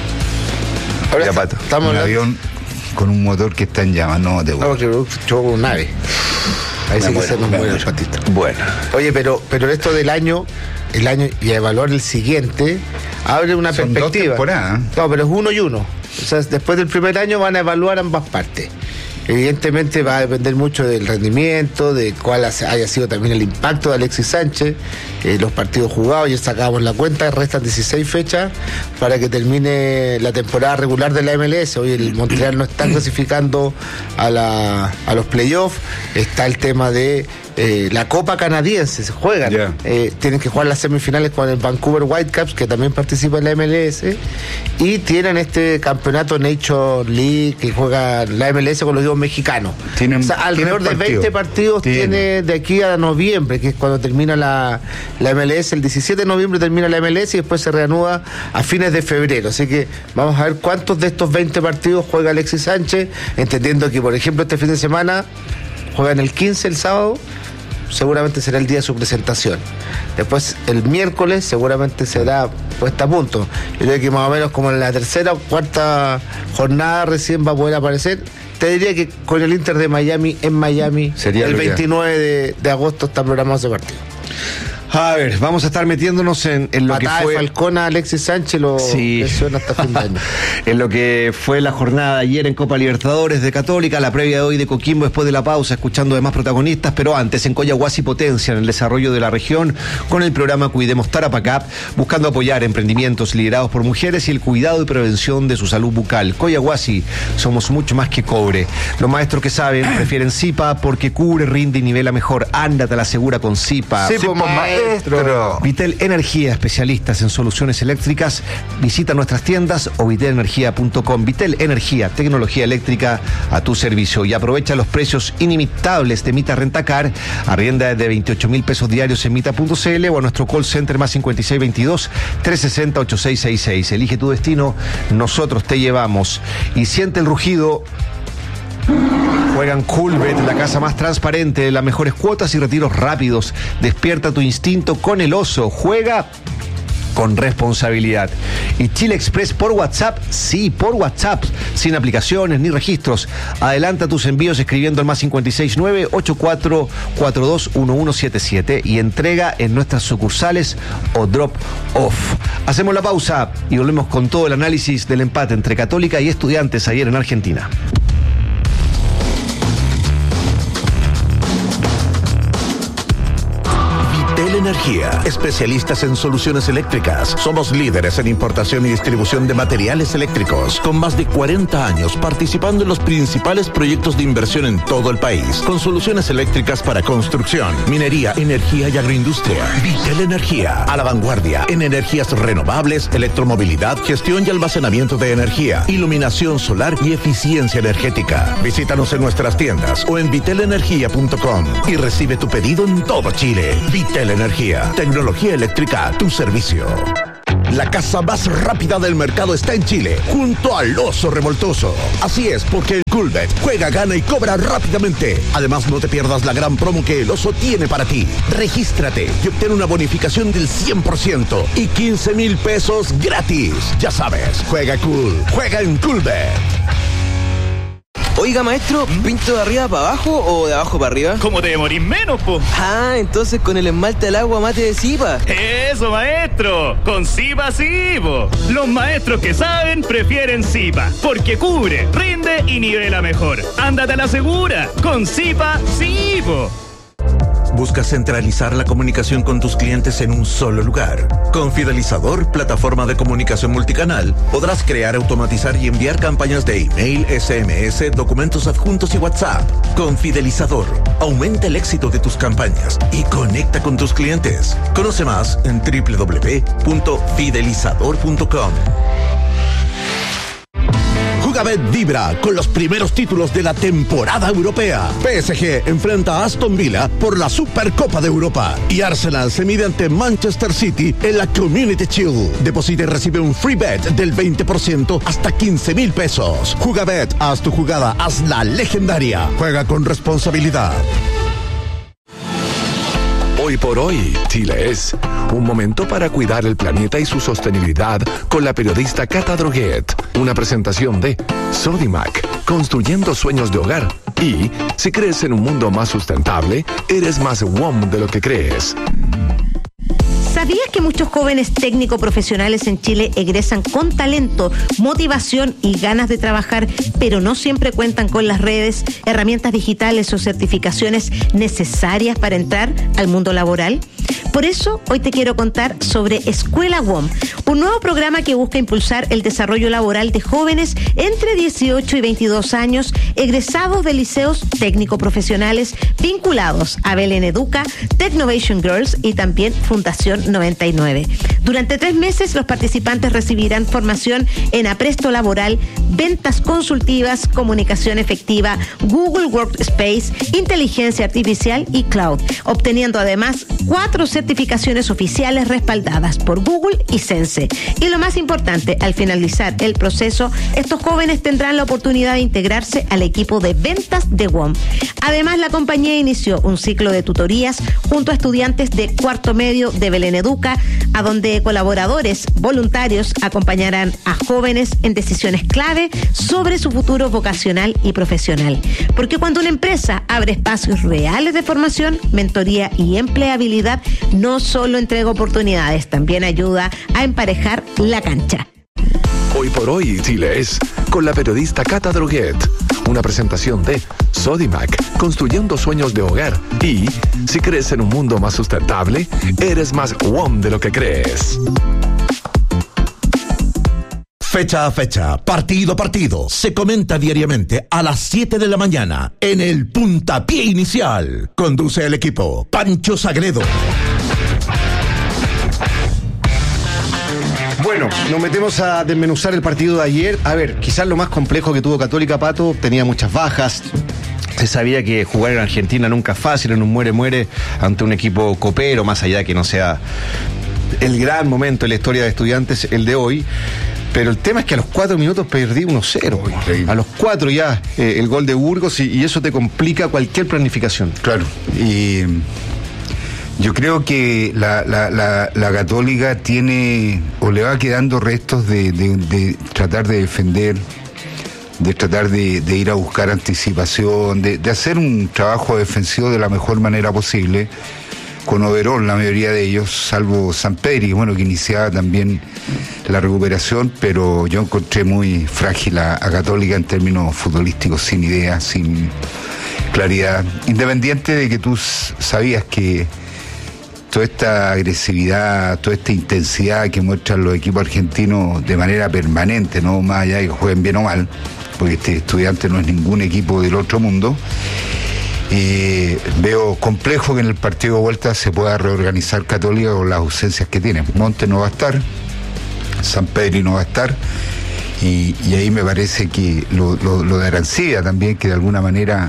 Ahora
estamos en un avión con un motor que está en llamas, no te voy.
Chocó con un ave. Ahí sí que se nos muere el patito.
Bueno.
Oye, pero esto del año y a evaluar el siguiente, abre una perspectiva.
2 temporadas.
No, pero es 1 y 1. O sea, después del primer año van a evaluar ambas partes. Evidentemente va a depender mucho del rendimiento, de cuál haya sido también el impacto de Alexis Sánchez, los partidos jugados. Ya sacamos la cuenta, restan 16 fechas para que termine la temporada regular de la MLS. Hoy el Montreal no está clasificando a los playoffs. Está el tema de la Copa Canadiense, se juegan. Tienen que jugar las semifinales con el Vancouver Whitecaps, que también participa en la MLS, y tienen este campeonato Nation League que juega la MLS con los equipos mexicanos. Alrededor de 20 partidos tiene de aquí a noviembre, que es cuando termina la MLS. El 17 de noviembre termina la MLS y después se reanuda a fines de febrero. Así que vamos a ver cuántos de estos 20 partidos juega Alexis Sánchez, entendiendo que, por ejemplo, este fin de semana juegan el 15, el sábado, seguramente será el día de su presentación. Después el miércoles seguramente será puesta a punto. Yo creo que más o menos como en la 3ª o 4ª jornada recién va a poder aparecer. Te diría que con el Inter de Miami en Miami sería el 29 de agosto está programado ese partido.
A ver, vamos a estar metiéndonos en lo
Patada
que fue.
De Falcón a Alexis Sánchez lo lesiona hasta fin de año.
En lo que fue la jornada de ayer en Copa Libertadores de Católica, la previa de hoy de Coquimbo después de la pausa, escuchando demás protagonistas, pero antes en Coyahuasi potencia en el desarrollo de la región con el programa Cuidemos Tarapacá, buscando apoyar emprendimientos liderados por mujeres y el cuidado y prevención de su salud bucal. Coyahuasi, somos mucho más que cobre. Los maestros que saben prefieren Zipa porque cubre, rinde y nivela mejor. Ándate a la segura con Zipa.
Sí, pues, maestro.
Vitel Energía, especialistas en soluciones eléctricas. Visita nuestras tiendas o vitelenergia.com. Vitel Energía, tecnología eléctrica a tu servicio. Y aprovecha los precios inimitables de Mita Rentacar. Arrienda de 28,000 pesos diarios en mita.cl o a nuestro call center más 5622-360-8666. Elige tu destino, nosotros te llevamos. Y siente el rugido. Juegan Coolbet, la casa más transparente, las mejores cuotas y retiros rápidos. Despierta tu instinto con el oso. Juega con responsabilidad. Y Chile Express por WhatsApp, sí, por WhatsApp, sin aplicaciones ni registros. Adelanta tus envíos escribiendo al más 569-8442-1177 y entrega en nuestras sucursales o drop off. Hacemos la pausa y volvemos con todo el análisis del empate entre Católica y Estudiantes ayer en Argentina.
Vitel Energía, especialistas en soluciones eléctricas. Somos líderes en importación y distribución de materiales eléctricos, con más de 40 años participando en los principales proyectos de inversión en todo el país, con soluciones eléctricas para construcción, minería, energía y agroindustria. Vitel Energía, a la vanguardia en energías renovables, electromovilidad, gestión y almacenamiento de energía, iluminación solar y eficiencia energética. Visítanos en nuestras tiendas o en vitelenergia.com y recibe tu pedido en todo Chile. Vitel Energía, tecnología eléctrica a tu servicio. La casa más rápida del mercado está en Chile, junto al Oso Revoltoso. Así es, porque el Coolbet juega, gana y cobra rápidamente. Además, no te pierdas la gran promo que el Oso tiene para ti. Regístrate y obtén una bonificación del 100% y 15,000 pesos gratis. Ya sabes, juega cool, juega en Coolbet.
Oiga, maestro, ¿pinto de arriba para abajo o de abajo para arriba?
¿Cómo te demorís menos, po?
Ah, entonces con el esmalte al agua mate de Zipa.
¡Eso, maestro! ¡Con Zipa sí, po! Los maestros que saben prefieren Zipa, porque cubre, rinde y nivela mejor. ¡Ándate a la segura! ¡Con Zipa sí, po!
¿Buscas centralizar la comunicación con tus clientes en un solo lugar? Con Fidelizador, plataforma de comunicación multicanal, podrás crear, automatizar y enviar campañas de email, SMS, documentos adjuntos y WhatsApp. Con Fidelizador, aumenta el éxito de tus campañas y conecta con tus clientes. Conoce más en www.fidelizador.com. Jugabet vibra con los primeros títulos de la temporada europea. PSG enfrenta a Aston Villa por la Supercopa de Europa y Arsenal se mide ante Manchester City en la Community Shield. Deposita y recibe un free bet del 20% hasta 15,000 pesos. Jugabet, haz tu jugada, hazla legendaria. Juega con responsabilidad.
Hoy por hoy, Chile es un momento para cuidar el planeta y su sostenibilidad con la periodista Cata Droguet. Una presentación de Sodimac, construyendo sueños de hogar. Y si crees en un mundo más sustentable, eres más WOM de lo que crees.
¿Sabías que muchos jóvenes técnico profesionales en Chile egresan con talento, motivación y ganas de trabajar, pero no siempre cuentan con las redes, herramientas digitales o certificaciones necesarias para entrar al mundo laboral? Por eso, hoy te quiero contar sobre Escuela WOM, un nuevo programa que busca impulsar el desarrollo laboral de jóvenes entre 18 y 22 años, egresados de liceos técnico-profesionales vinculados a Belén Educa, Technovation Girls y también Fundación 99. Durante 3 meses, los participantes recibirán formación en apresto laboral, ventas consultivas, comunicación efectiva, Google Workspace, inteligencia artificial y cloud, obteniendo además 4 certificaciones oficiales respaldadas por Google y Sense. Y lo más importante, al finalizar el proceso, estos jóvenes tendrán la oportunidad de integrarse al equipo de ventas de WOM. Además, la compañía inició un ciclo de tutorías junto a estudiantes de cuarto medio de Belén Educa, a donde colaboradores voluntarios acompañarán a jóvenes en decisiones clave sobre su futuro vocacional y profesional. Porque cuando una empresa abre espacios reales de formación, mentoría y empleabilidad, no solo entrega oportunidades, también ayuda a emparejar la cancha.
Hoy por hoy, Chile es con la periodista Cata Droguet. Una presentación de Sodimac, construyendo sueños de hogar. Y si crees en un mundo más sustentable, eres más WOM de lo que crees.
Fecha a fecha, partido a partido, se comenta diariamente a las 7 de la mañana en el Puntapié Inicial. Conduce el equipo Pancho Sagredo.
Bueno, nos metemos a desmenuzar el partido de ayer. A ver, quizás lo más complejo que tuvo Católica, Pato, tenía muchas bajas. Se sabía que jugar en Argentina nunca es fácil, en un muere-muere ante un equipo copero, más allá de que no sea el gran momento en la historia de Estudiantes el de hoy. Pero el tema es que a los 4 minutos perdí 1-0. A los 4 ya el gol de Burgos y eso te complica cualquier planificación.
Claro. Y yo creo que la Católica tiene o le va quedando restos de tratar de defender, de tratar de ir a buscar anticipación, de hacer un trabajo defensivo de la mejor manera posible, con overall la mayoría de ellos, salvo Sampedri, bueno, que iniciaba también la recuperación, pero yo encontré muy frágil a Católica en términos futbolísticos, sin idea, sin claridad, independiente de que tú sabías que toda esta agresividad, toda esta intensidad que muestran los equipos argentinos de manera permanente, no más allá de que jueguen bien o mal, porque este Estudiante no es ningún equipo del otro mundo. Veo complejo que en el partido de vuelta se pueda reorganizar Católica con las ausencias que tiene. Montes no va a estar, Sampedri no va a estar, y ahí me parece que lo de Arancibia también, que de alguna manera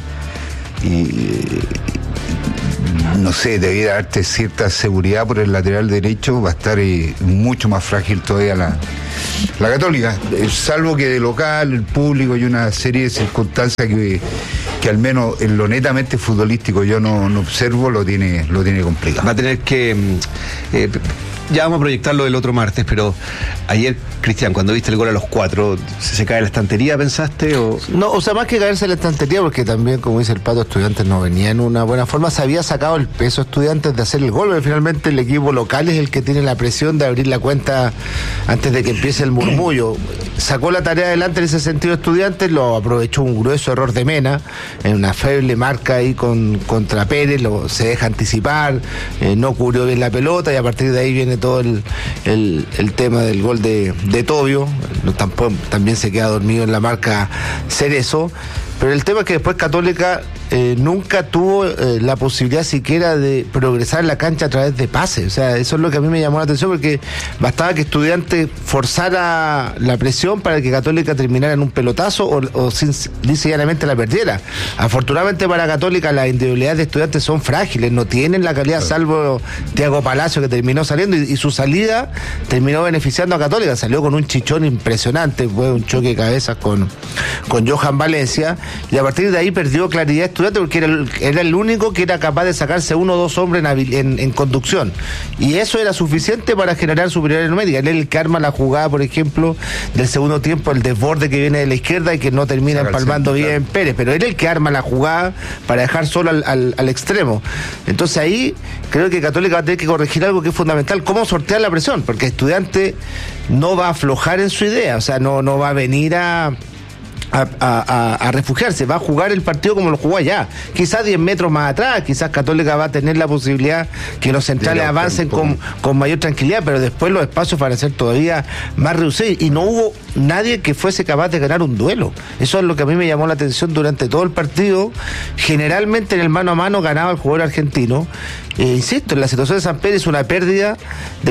no sé, debiera darte cierta seguridad por el lateral derecho, va a estar mucho más frágil todavía la Católica, salvo que de local, el público y una serie de circunstancias que al menos en lo netamente futbolístico yo no observo, lo tiene complicado.
Va a tener que ya vamos a proyectarlo del otro martes, pero ayer, Cristian, cuando viste el gol a los 4, ¿se cae la estantería, pensaste?
No, o sea, más que caerse la estantería, porque también, como dice el Pato, Estudiantes no venía en una buena forma, se había sacado el peso Estudiantes de hacer el gol, pero finalmente el equipo local es el que tiene la presión de abrir la cuenta antes de que empiece el murmullo. Sacó la tarea adelante en ese sentido Estudiantes, lo aprovechó un grueso error de Mena, en una feble marca ahí contra Pérez, se deja anticipar, no cubrió bien la pelota, y a partir de ahí viene todo el tema del gol de Tobio. También se queda dormido en la marca Cerezo, pero el tema es que después Católica nunca tuvo la posibilidad siquiera de progresar en la cancha a través de pases. O sea, eso es lo que a mí me llamó la atención, porque bastaba que Estudiantes forzara la presión para que Católica terminara en un pelotazo o llanamente la perdiera. Afortunadamente para Católica las individualidades de Estudiantes son frágiles, no tienen la calidad, salvo Thiago Palacio, que terminó saliendo, y su salida terminó beneficiando a Católica. Salió con un chichón impresionante, fue un choque de cabezas con Johan Valencia, y a partir de ahí perdió claridad Estudiante, porque era el único que era capaz de sacarse 1 o 2 hombres en conducción, y eso era suficiente para generar superioridad numérica. Él es el que arma la jugada, por ejemplo, del segundo tiempo, el desborde que viene de la izquierda y que no termina empalmando bien Pérez, pero él es el que arma la jugada para dejar solo al extremo. Entonces ahí creo que Católica va a tener que corregir algo que es fundamental: cómo sortear la presión, porque Estudiante no va a aflojar en su idea, o sea, no va a venir a refugiarse, va a jugar el partido como lo jugó allá, quizás 10 metros más atrás. Quizás Católica va a tener la posibilidad que los centrales avancen con mayor tranquilidad, pero después los espacios van a ser todavía más reducidos, y no hubo nadie que fuese capaz de ganar un duelo. Eso es lo que a mí me llamó la atención durante todo el partido. Generalmente en el mano a mano ganaba el jugador argentino. Insisto, en la situación de San Pérez es una pérdida de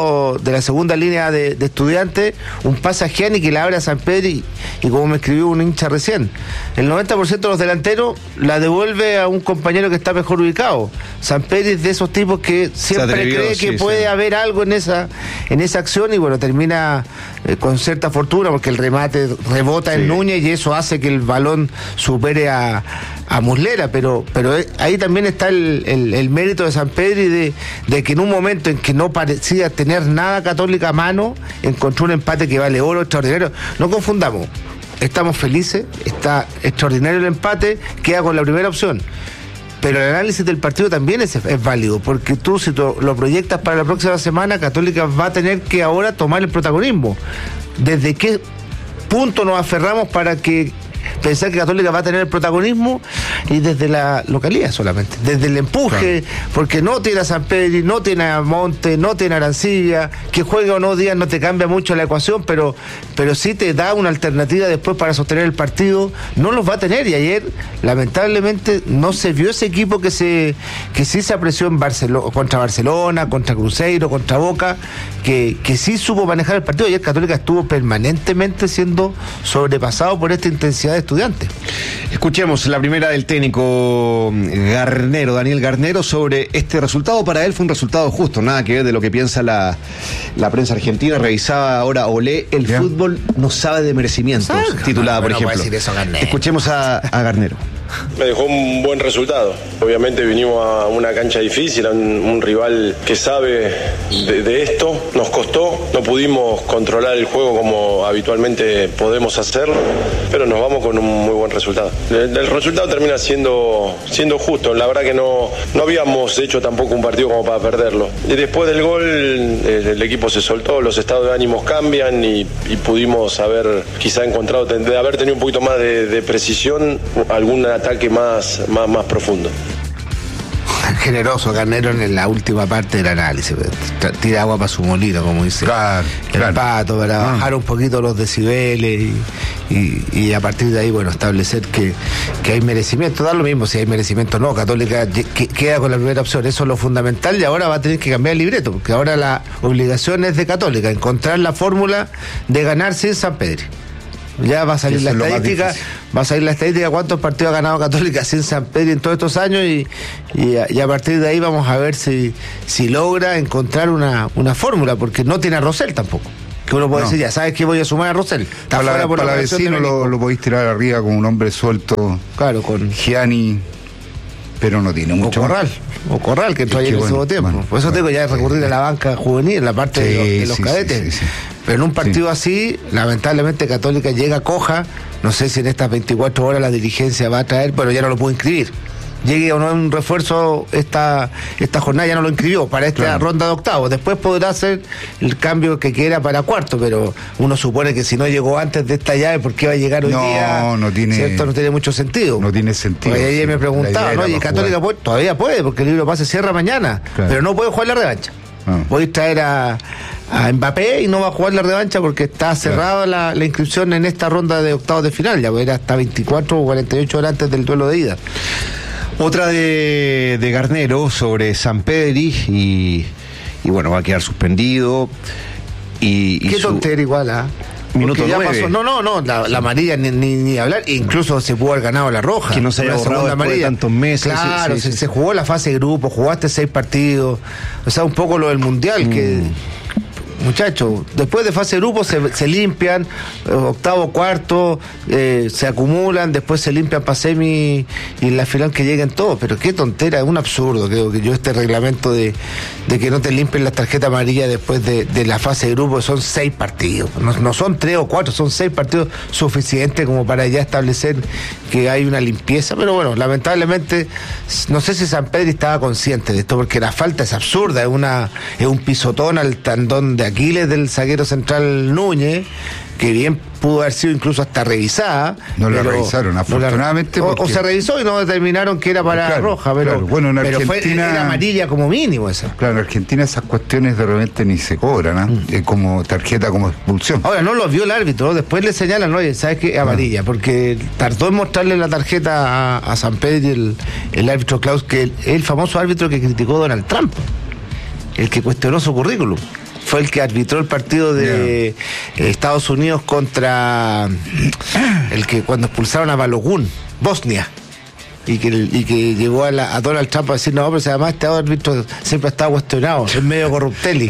la segunda línea de Estudiantes, un pase a Gianni que le abre a San Pedro, y como me escribió un hincha recién, el 90% de los delanteros la devuelve a un compañero que está mejor ubicado. San Pedro es de esos tipos que siempre cree que puede haber algo en esa acción, y bueno, termina con cierta fortuna, porque el remate rebota en Núñez, y eso hace que el balón supere a Muslera, pero ahí también está el mérito de San Pedro, y de que en un momento en que no parecía tener nada Católica a mano, encontró un empate que vale oro, extraordinario. No confundamos, estamos felices, está extraordinario el empate, queda con la primera opción, pero el análisis del partido también es válido, porque tú, si lo proyectas para la próxima semana, Católica va a tener que ahora tomar el protagonismo. ¿Desde qué punto nos aferramos para que pensar que Católica va a tener el protagonismo? Y desde la localidad solamente, desde el empuje, porque no tiene a San Pedro, no tiene a Monte, no tiene a Arancibia, que juegue o no Díaz no te cambia mucho la ecuación, pero sí te da una alternativa después para sostener el partido. No los va a tener, y ayer lamentablemente no se vio ese equipo que sí se apreció en contra Barcelona, contra Cruzeiro, contra Boca, que sí supo manejar el partido. Ayer Católica estuvo permanentemente siendo sobrepasado por esta intensidad de Estudiantes.
Escuchemos la primera del técnico Garnero, Daniel Garnero, sobre este resultado. Para él fue un resultado justo, nada que ver de lo que piensa la prensa argentina. Revisaba ahora Olé, el fútbol no sabe de merecimientos, titulada, por ejemplo. Escuchemos a Garnero.
Me dejó un buen resultado. Obviamente vinimos a una cancha difícil, a un rival que sabe de esto. Nos costó, no pudimos controlar el juego como habitualmente podemos hacerlo, pero nos vamos con un muy buen resultado. El resultado termina siendo justo. La verdad que no habíamos hecho tampoco un partido como para perderlo. Y después del gol el equipo se soltó, los estados de ánimos cambian, y pudimos haber quizá encontrado, de haber tenido un poquito más de precisión, algún ataque más profundo.
Generoso Garnero en la última parte del análisis. Tira agua para su molino, como dice el Pato, para bajar un poquito los decibeles y a partir de ahí, bueno, establecer que hay merecimiento. Da lo mismo si hay merecimiento o no. Católica queda con la primera opción. Eso es lo fundamental y ahora va a tener que cambiar el libreto, porque ahora la obligación es de Católica, encontrar la fórmula de ganar sin San Pedro. Ya va a salir la estadística, cuántos partidos ha ganado Católica sin San Pedro en todos estos años y a partir de ahí vamos a ver si logra encontrar una fórmula, porque no tiene a Rosell tampoco. Que uno puede decir, ya sabes que voy a sumar a Rosell.
Para vecino lo podéis tirar arriba con un hombre suelto.
Claro, con
Gianni, pero no tiene mucho.
O Corral, que entró ayer en el segundo tiempo.
Bueno,
por eso tengo ya recurrir a la banca juvenil, la parte de los cadetes. Sí. Pero en un partido así, lamentablemente Católica llega coja. No sé si en estas 24 horas la dirigencia va a traer, pero ya no lo pudo inscribir. Llegue o no un refuerzo esta jornada, ya no lo inscribió para esta ronda de octavos. Después podrá hacer el cambio que quiera para cuarto, pero uno supone que si no llegó antes de esta llave, ¿por qué va a llegar hoy día?
No tiene,
¿cierto? No tiene mucho sentido.
No tiene sentido.
Porque ayer me preguntaba, ¿no? Y Católica todavía puede, porque el libro pase cierra mañana, pero no puede jugar la revancha. Podéis traer a Mbappé y no va a jugar la revancha porque está cerrada la inscripción en esta ronda de octavos de final. Ya era hasta 24 o 48 horas antes del duelo de ida.
Otra de Garnero sobre Sampedri y bueno, va a quedar suspendido.
Qué tontera igual, ¿ah?
Minuto 9.
Pasó. No, la amarilla ni hablar. Incluso se pudo haber ganado la roja.
Que no se haya borrado después de tantos meses.
Claro, se jugó la fase de grupo, jugaste 6 partidos. O sea, un poco lo del Mundial, que... Muchachos, después de fase de grupo se limpian, octavo, cuarto, se acumulan, después se limpian para semi y en la final que lleguen todos. Pero qué tontera, es un absurdo, creo que yo este reglamento de que no te limpien las tarjetas amarillas después de la fase de grupo. Son 6 partidos, no son 3 o 4, son 6 partidos suficientes como para ya establecer que hay una limpieza. Pero bueno, lamentablemente no sé si San Pedro estaba consciente de esto, porque la falta es absurda, es un pisotón al tendón de Aquiles del zaguero central Núñez, que bien pudo haber sido incluso hasta revisada.
No la revisaron, afortunadamente.
O se revisó y no determinaron que era para roja, pero era amarilla como mínimo esa.
Claro, en Argentina esas cuestiones de repente ni se cobran, como tarjeta, como expulsión.
Ahora, no lo vio el árbitro, después le señalan, oye, ¿sabes qué? Amarilla, porque tardó en mostrarle la tarjeta a San Pedro y el árbitro Klaus, que es el famoso árbitro que criticó a Donald Trump, el que cuestionó su currículum. Fue el que arbitró el partido de Estados Unidos contra el que cuando expulsaron a Balogun, Bosnia, y que llegó a Donald Trump a decir, no, pero además este árbitro siempre está cuestionado, es medio corrupteli.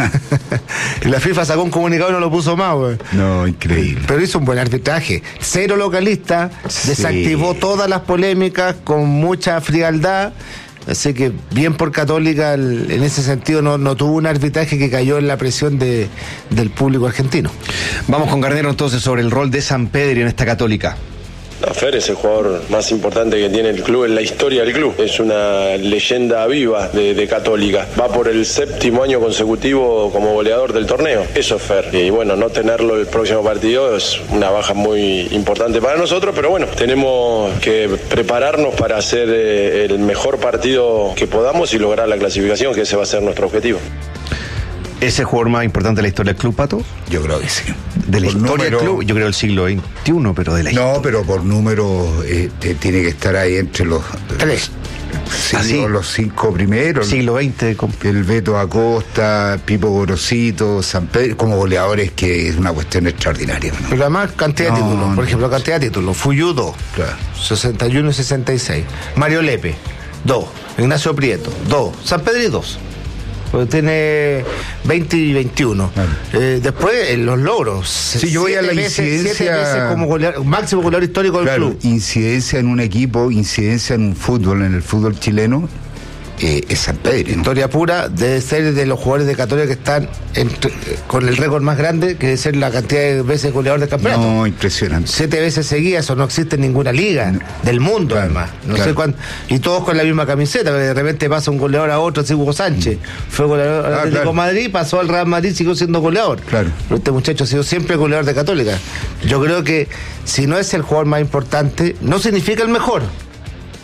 Y la FIFA sacó un comunicado y no lo puso más, güey.
No, increíble.
Pero hizo un buen arbitraje, cero localista, desactivó todas las polémicas con mucha frialdad. Así que bien por Católica, en ese sentido no tuvo un arbitraje que cayó en la presión del público argentino.
Vamos con Garnero entonces sobre el rol de Sampedri en esta Católica.
Fer es el jugador más importante que tiene el club en la historia del club. Es una leyenda viva de Católica. Va por el 7º año consecutivo como goleador del torneo. Eso es Fer. Y bueno, no tenerlo el próximo partido es una baja muy importante para nosotros, pero bueno, tenemos que prepararnos para hacer el mejor partido que podamos y lograr la clasificación, que ese va a ser nuestro objetivo.
¿Es el jugador más importante de la historia del club, Pato?
Yo creo que sí.
¿De la historia del club? Yo creo del siglo XXI, pero de la historia.
No, pero por número tiene que estar ahí entre los...
3.
Los 5 primeros.
Siglo XX.
El Beto Acosta, Pipo Gorosito, San Pedro, como goleadores, que es una cuestión extraordinaria, ¿no?
Pero además cantidad de títulos. Por ejemplo, cantidad de títulos. Fuyú 2, 61 y 66. Mario Lepe, 2. Ignacio Prieto, 2. San Pedro 2. Porque tiene 20 y 21. Después, los logros.
Sí, yo voy a la incidencia.
7 veces como máximo goleador histórico del club.
Incidencia en un equipo, incidencia en un fútbol, en el fútbol chileno. Es San Pedro, ¿no?
Historia pura, debe ser de los jugadores de Católica que están con el récord más grande, que debe ser la cantidad de veces goleador del campeonato.
No, impresionante.
7 veces seguidas, eso no existe en ninguna liga del mundo, además. No sé cuánto. Y todos con la misma camiseta, porque de repente pasa un goleador a otro, así Hugo Sánchez. Fue goleador al Atlético Madrid, pasó al Real Madrid, siguió siendo goleador.
Claro.
Pero este muchacho ha sido siempre goleador de Católica. Yo creo que si no es el jugador más importante, no significa el mejor.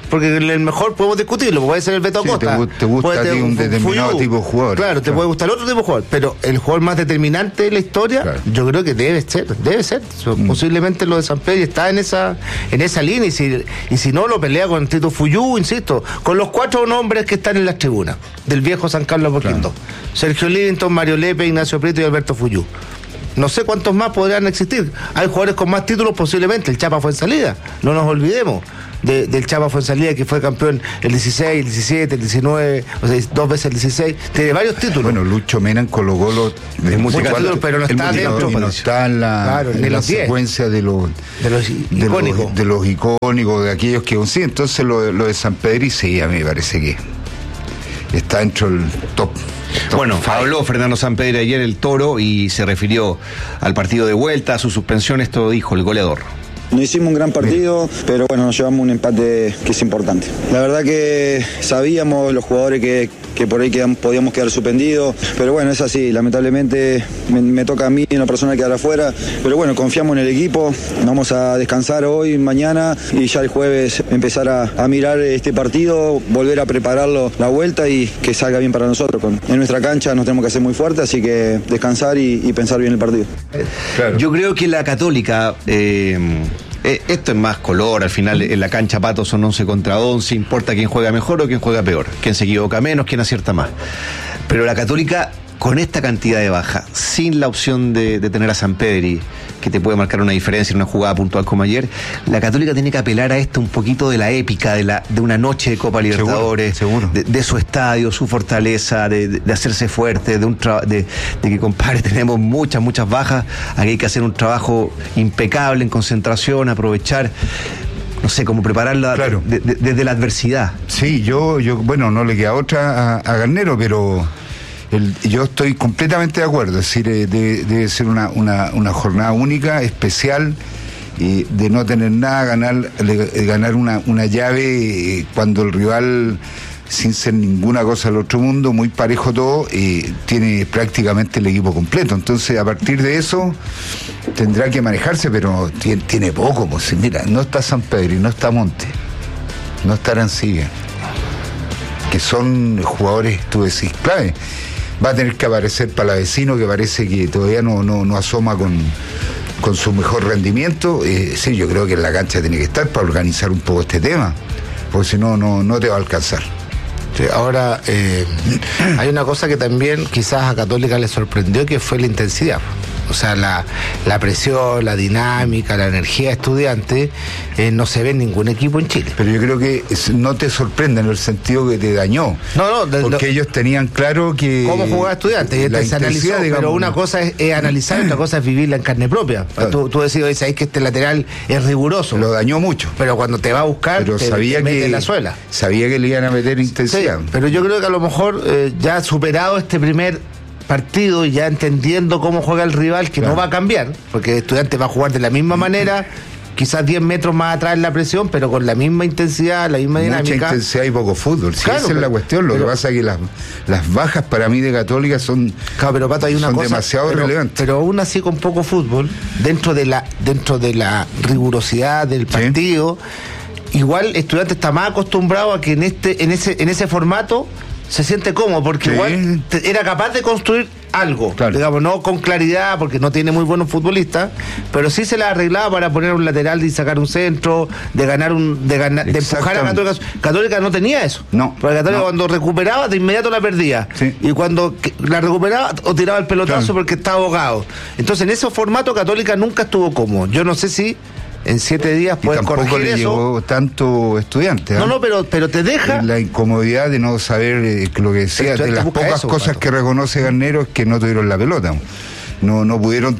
porque el mejor podemos discutirlo, puede ser el Beto Acosta.
Te gusta a ti un determinado tipo de jugador.
Claro, te puede gustar otro tipo de jugador, pero el jugador más determinante de la historia, yo creo que debe ser. Posiblemente lo de Sampedri está en esa línea, y si no, lo pelea con Tito Fuyú, insisto, con los 4 nombres que están en las tribunas del viejo San Carlos Apoquindo. Sergio Livington, Mario Lepe, Ignacio Prieto y Alberto Fuyú. No sé cuántos más podrán existir. Hay jugadores con más títulos posiblemente. El Chapa Fuenzalida, no nos olvidemos del Chapa Fuenzalida, que fue campeón el 16, el 17, el 19, o sea, 2 veces el 16. Tiene varios títulos.
Bueno, Lucho Mena en Colo-Colo
muchos títulos, pero no está dentro.
No está en la secuencia de los icónicos. De los icónicos, de aquellos que sí. Entonces lo de Sampedri, sí, a mí me parece que está dentro del top.
Bueno, habló Fernando Sampedri ayer, el Toro, y se refirió al partido de vuelta, a su suspensión. Esto dijo el goleador.
No hicimos un gran partido, pero bueno, nos llevamos un empate que es importante. La verdad que sabíamos los jugadores que por ahí podíamos quedar suspendidos, pero bueno, es así, lamentablemente me toca a mí, una persona, quedar afuera, pero bueno, confiamos en el equipo, vamos a descansar hoy, mañana, y ya el jueves empezar a mirar este partido, volver a prepararlo la vuelta y que salga bien para nosotros. En nuestra cancha nos tenemos que hacer muy fuerte, así que descansar y pensar bien el partido.
Claro. Yo creo que la Católica... esto es más color, al final en la cancha, Pato, son 11 contra 11, importa quién juega mejor o quién juega peor, quién se equivoca menos, quién acierta más. Pero la Católica, con esta cantidad de bajas, sin la opción de tener a Sampedri, que te puede marcar una diferencia en una jugada puntual como ayer, la Católica tiene que apelar a esto un poquito de la épica de una noche de Copa Libertadores, seguro. De su estadio, su fortaleza, de hacerse fuerte, de que, compadre, tenemos muchas bajas. Aquí hay que hacer un trabajo impecable en concentración, aprovechar, no sé, cómo prepararla desde la adversidad.
Sí, yo bueno, no le queda otra a Garnero, pero yo estoy completamente de acuerdo. Es decir, debe ser una jornada única, especial, de no tener nada, ganar una llave cuando el rival, sin ser ninguna cosa del otro mundo, muy parejo todo, tiene prácticamente el equipo completo. Entonces, a partir de eso tendrá que manejarse, pero tiene poco. Pues, mira, no está Sampedri, no está Monte, no está Arancibia, que son jugadores, tú decís, clave. Va a tener que aparecer Palavecino, que parece que todavía no asoma con su mejor rendimiento. Sí, yo creo que en la cancha tiene que estar para organizar un poco este tema, porque si no te va a alcanzar.
Sí, ahora, hay una cosa que también quizás a Católica le sorprendió, que fue la intensidad. O sea, la presión, la dinámica, la energía de estudiante, no se ve en ningún equipo en Chile.
Pero yo creo que no te sorprende en el sentido que te dañó. Porque ellos tenían claro que...
¿Cómo jugaba Estudiantes? Se analizó, digamos, pero una cosa es analizar, otra cosa es vivirla en carne propia. Claro. Tú decís, sabés que este lateral es riguroso.
Lo dañó mucho.
Pero cuando te va a buscar,
pero
te mete en la suela.
Sabía que le iban a meter intensidad.
Sí, pero yo creo que a lo mejor ya superado este primer partido y ya entendiendo cómo juega el rival, que no va a cambiar, porque Estudiantes va a jugar de la misma manera, quizás 10 metros más atrás en la presión, pero con la misma intensidad, la misma dinámica.
Mucha intensidad y poco fútbol. Sí, esa es la cuestión. Lo que pasa es que las bajas para mí de Católica son,
pero Pato, hay una cosa
demasiado relevantes.
Pero aún así, con poco fútbol, dentro de la rigurosidad del partido, igual Estudiantes está más acostumbrado a que en ese formato se siente cómodo, porque igual era capaz de construir algo, digamos, no con claridad, porque no tiene muy buenos futbolistas, pero sí se la arreglaba para poner un lateral y sacar un centro, de empujar a Católica. Católica no tenía eso. Porque Católica cuando recuperaba, de inmediato la perdía. Y cuando la recuperaba, o tiraba el pelotazo porque estaba ahogado. Entonces, en ese formato, Católica nunca estuvo cómodo. Yo no sé si en 7 días puedes corregir eso.
Le llegó tanto Estudiante.
Pero te deja
la incomodidad de no saber lo que decía. De las pocas cosas que reconoce Garnero es que no tuvieron la pelota. No pudieron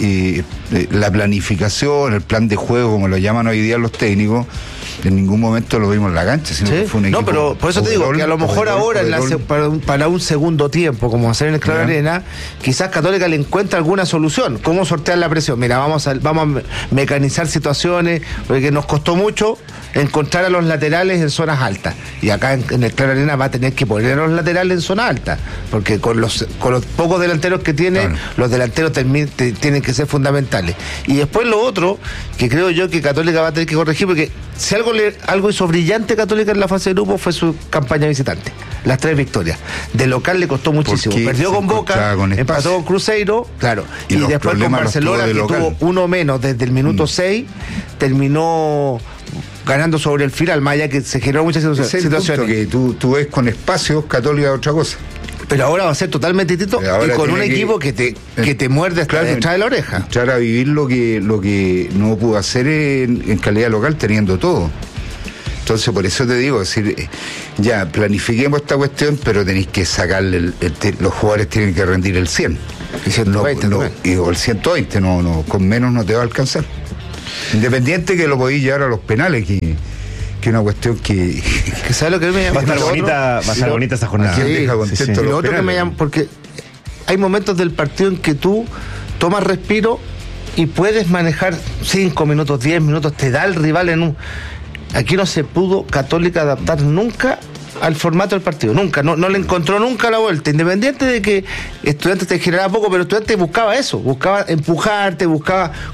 la planificación, el plan de juego, como lo llaman hoy día los técnicos. En ningún momento lo vimos en la cancha, sino que fue un equipo.
Pero por eso te digo que a lo mejor ahora para un segundo tiempo, como hacer en el Claro Arena, quizás Católica le encuentra alguna solución. ¿Cómo sortear la presión? Mira, vamos a mecanizar situaciones, porque nos costó mucho
encontrar a los laterales en zonas altas. Y acá en el Claro Arena va a tener que poner a los laterales en zona alta, porque con los pocos delanteros que tiene, los delanteros tienen que ser fundamentales. Y después lo otro, que creo yo que Católica va a tener que corregir, porque si algo hizo brillante Católica en la fase de grupo fue su campaña visitante. Las 3 victorias. De local le costó muchísimo. Perdió con Boca, empató con Cruzeiro, claro. Y después con Barcelona, que tuvo uno menos desde el minuto 6, terminó ganando sobre el final, más allá que se generó muchas situaciones.
Que tú ves con espacios, Católica otra cosa.
Pero ahora va a ser totalmente distinto y con un equipo que te muerde hasta detrás de la oreja.
Entrar a vivir lo que no pudo hacer en calidad local teniendo todo. Entonces, por eso te digo, decir, ya, planifiquemos esta cuestión, pero tenéis que sacarle, los jugadores tienen que rendir el 100.
Y 120,
o el 120, con menos no te va a alcanzar. Independiente que lo podéis llevar a los penales, que es una cuestión que
¿sabes lo que me llama?
Va a estar bonita esa jornada.
Lo otro que me llama, porque hay momentos del partido en que tú tomas respiro y puedes manejar 5 minutos, 10 minutos, te da el rival Aquí no se pudo Católica adaptar nunca al formato del partido, nunca, no le encontró nunca la vuelta, independiente de que Estudiantes te generaba poco, pero Estudiantes buscaba eso, buscaba empujarte, buscaba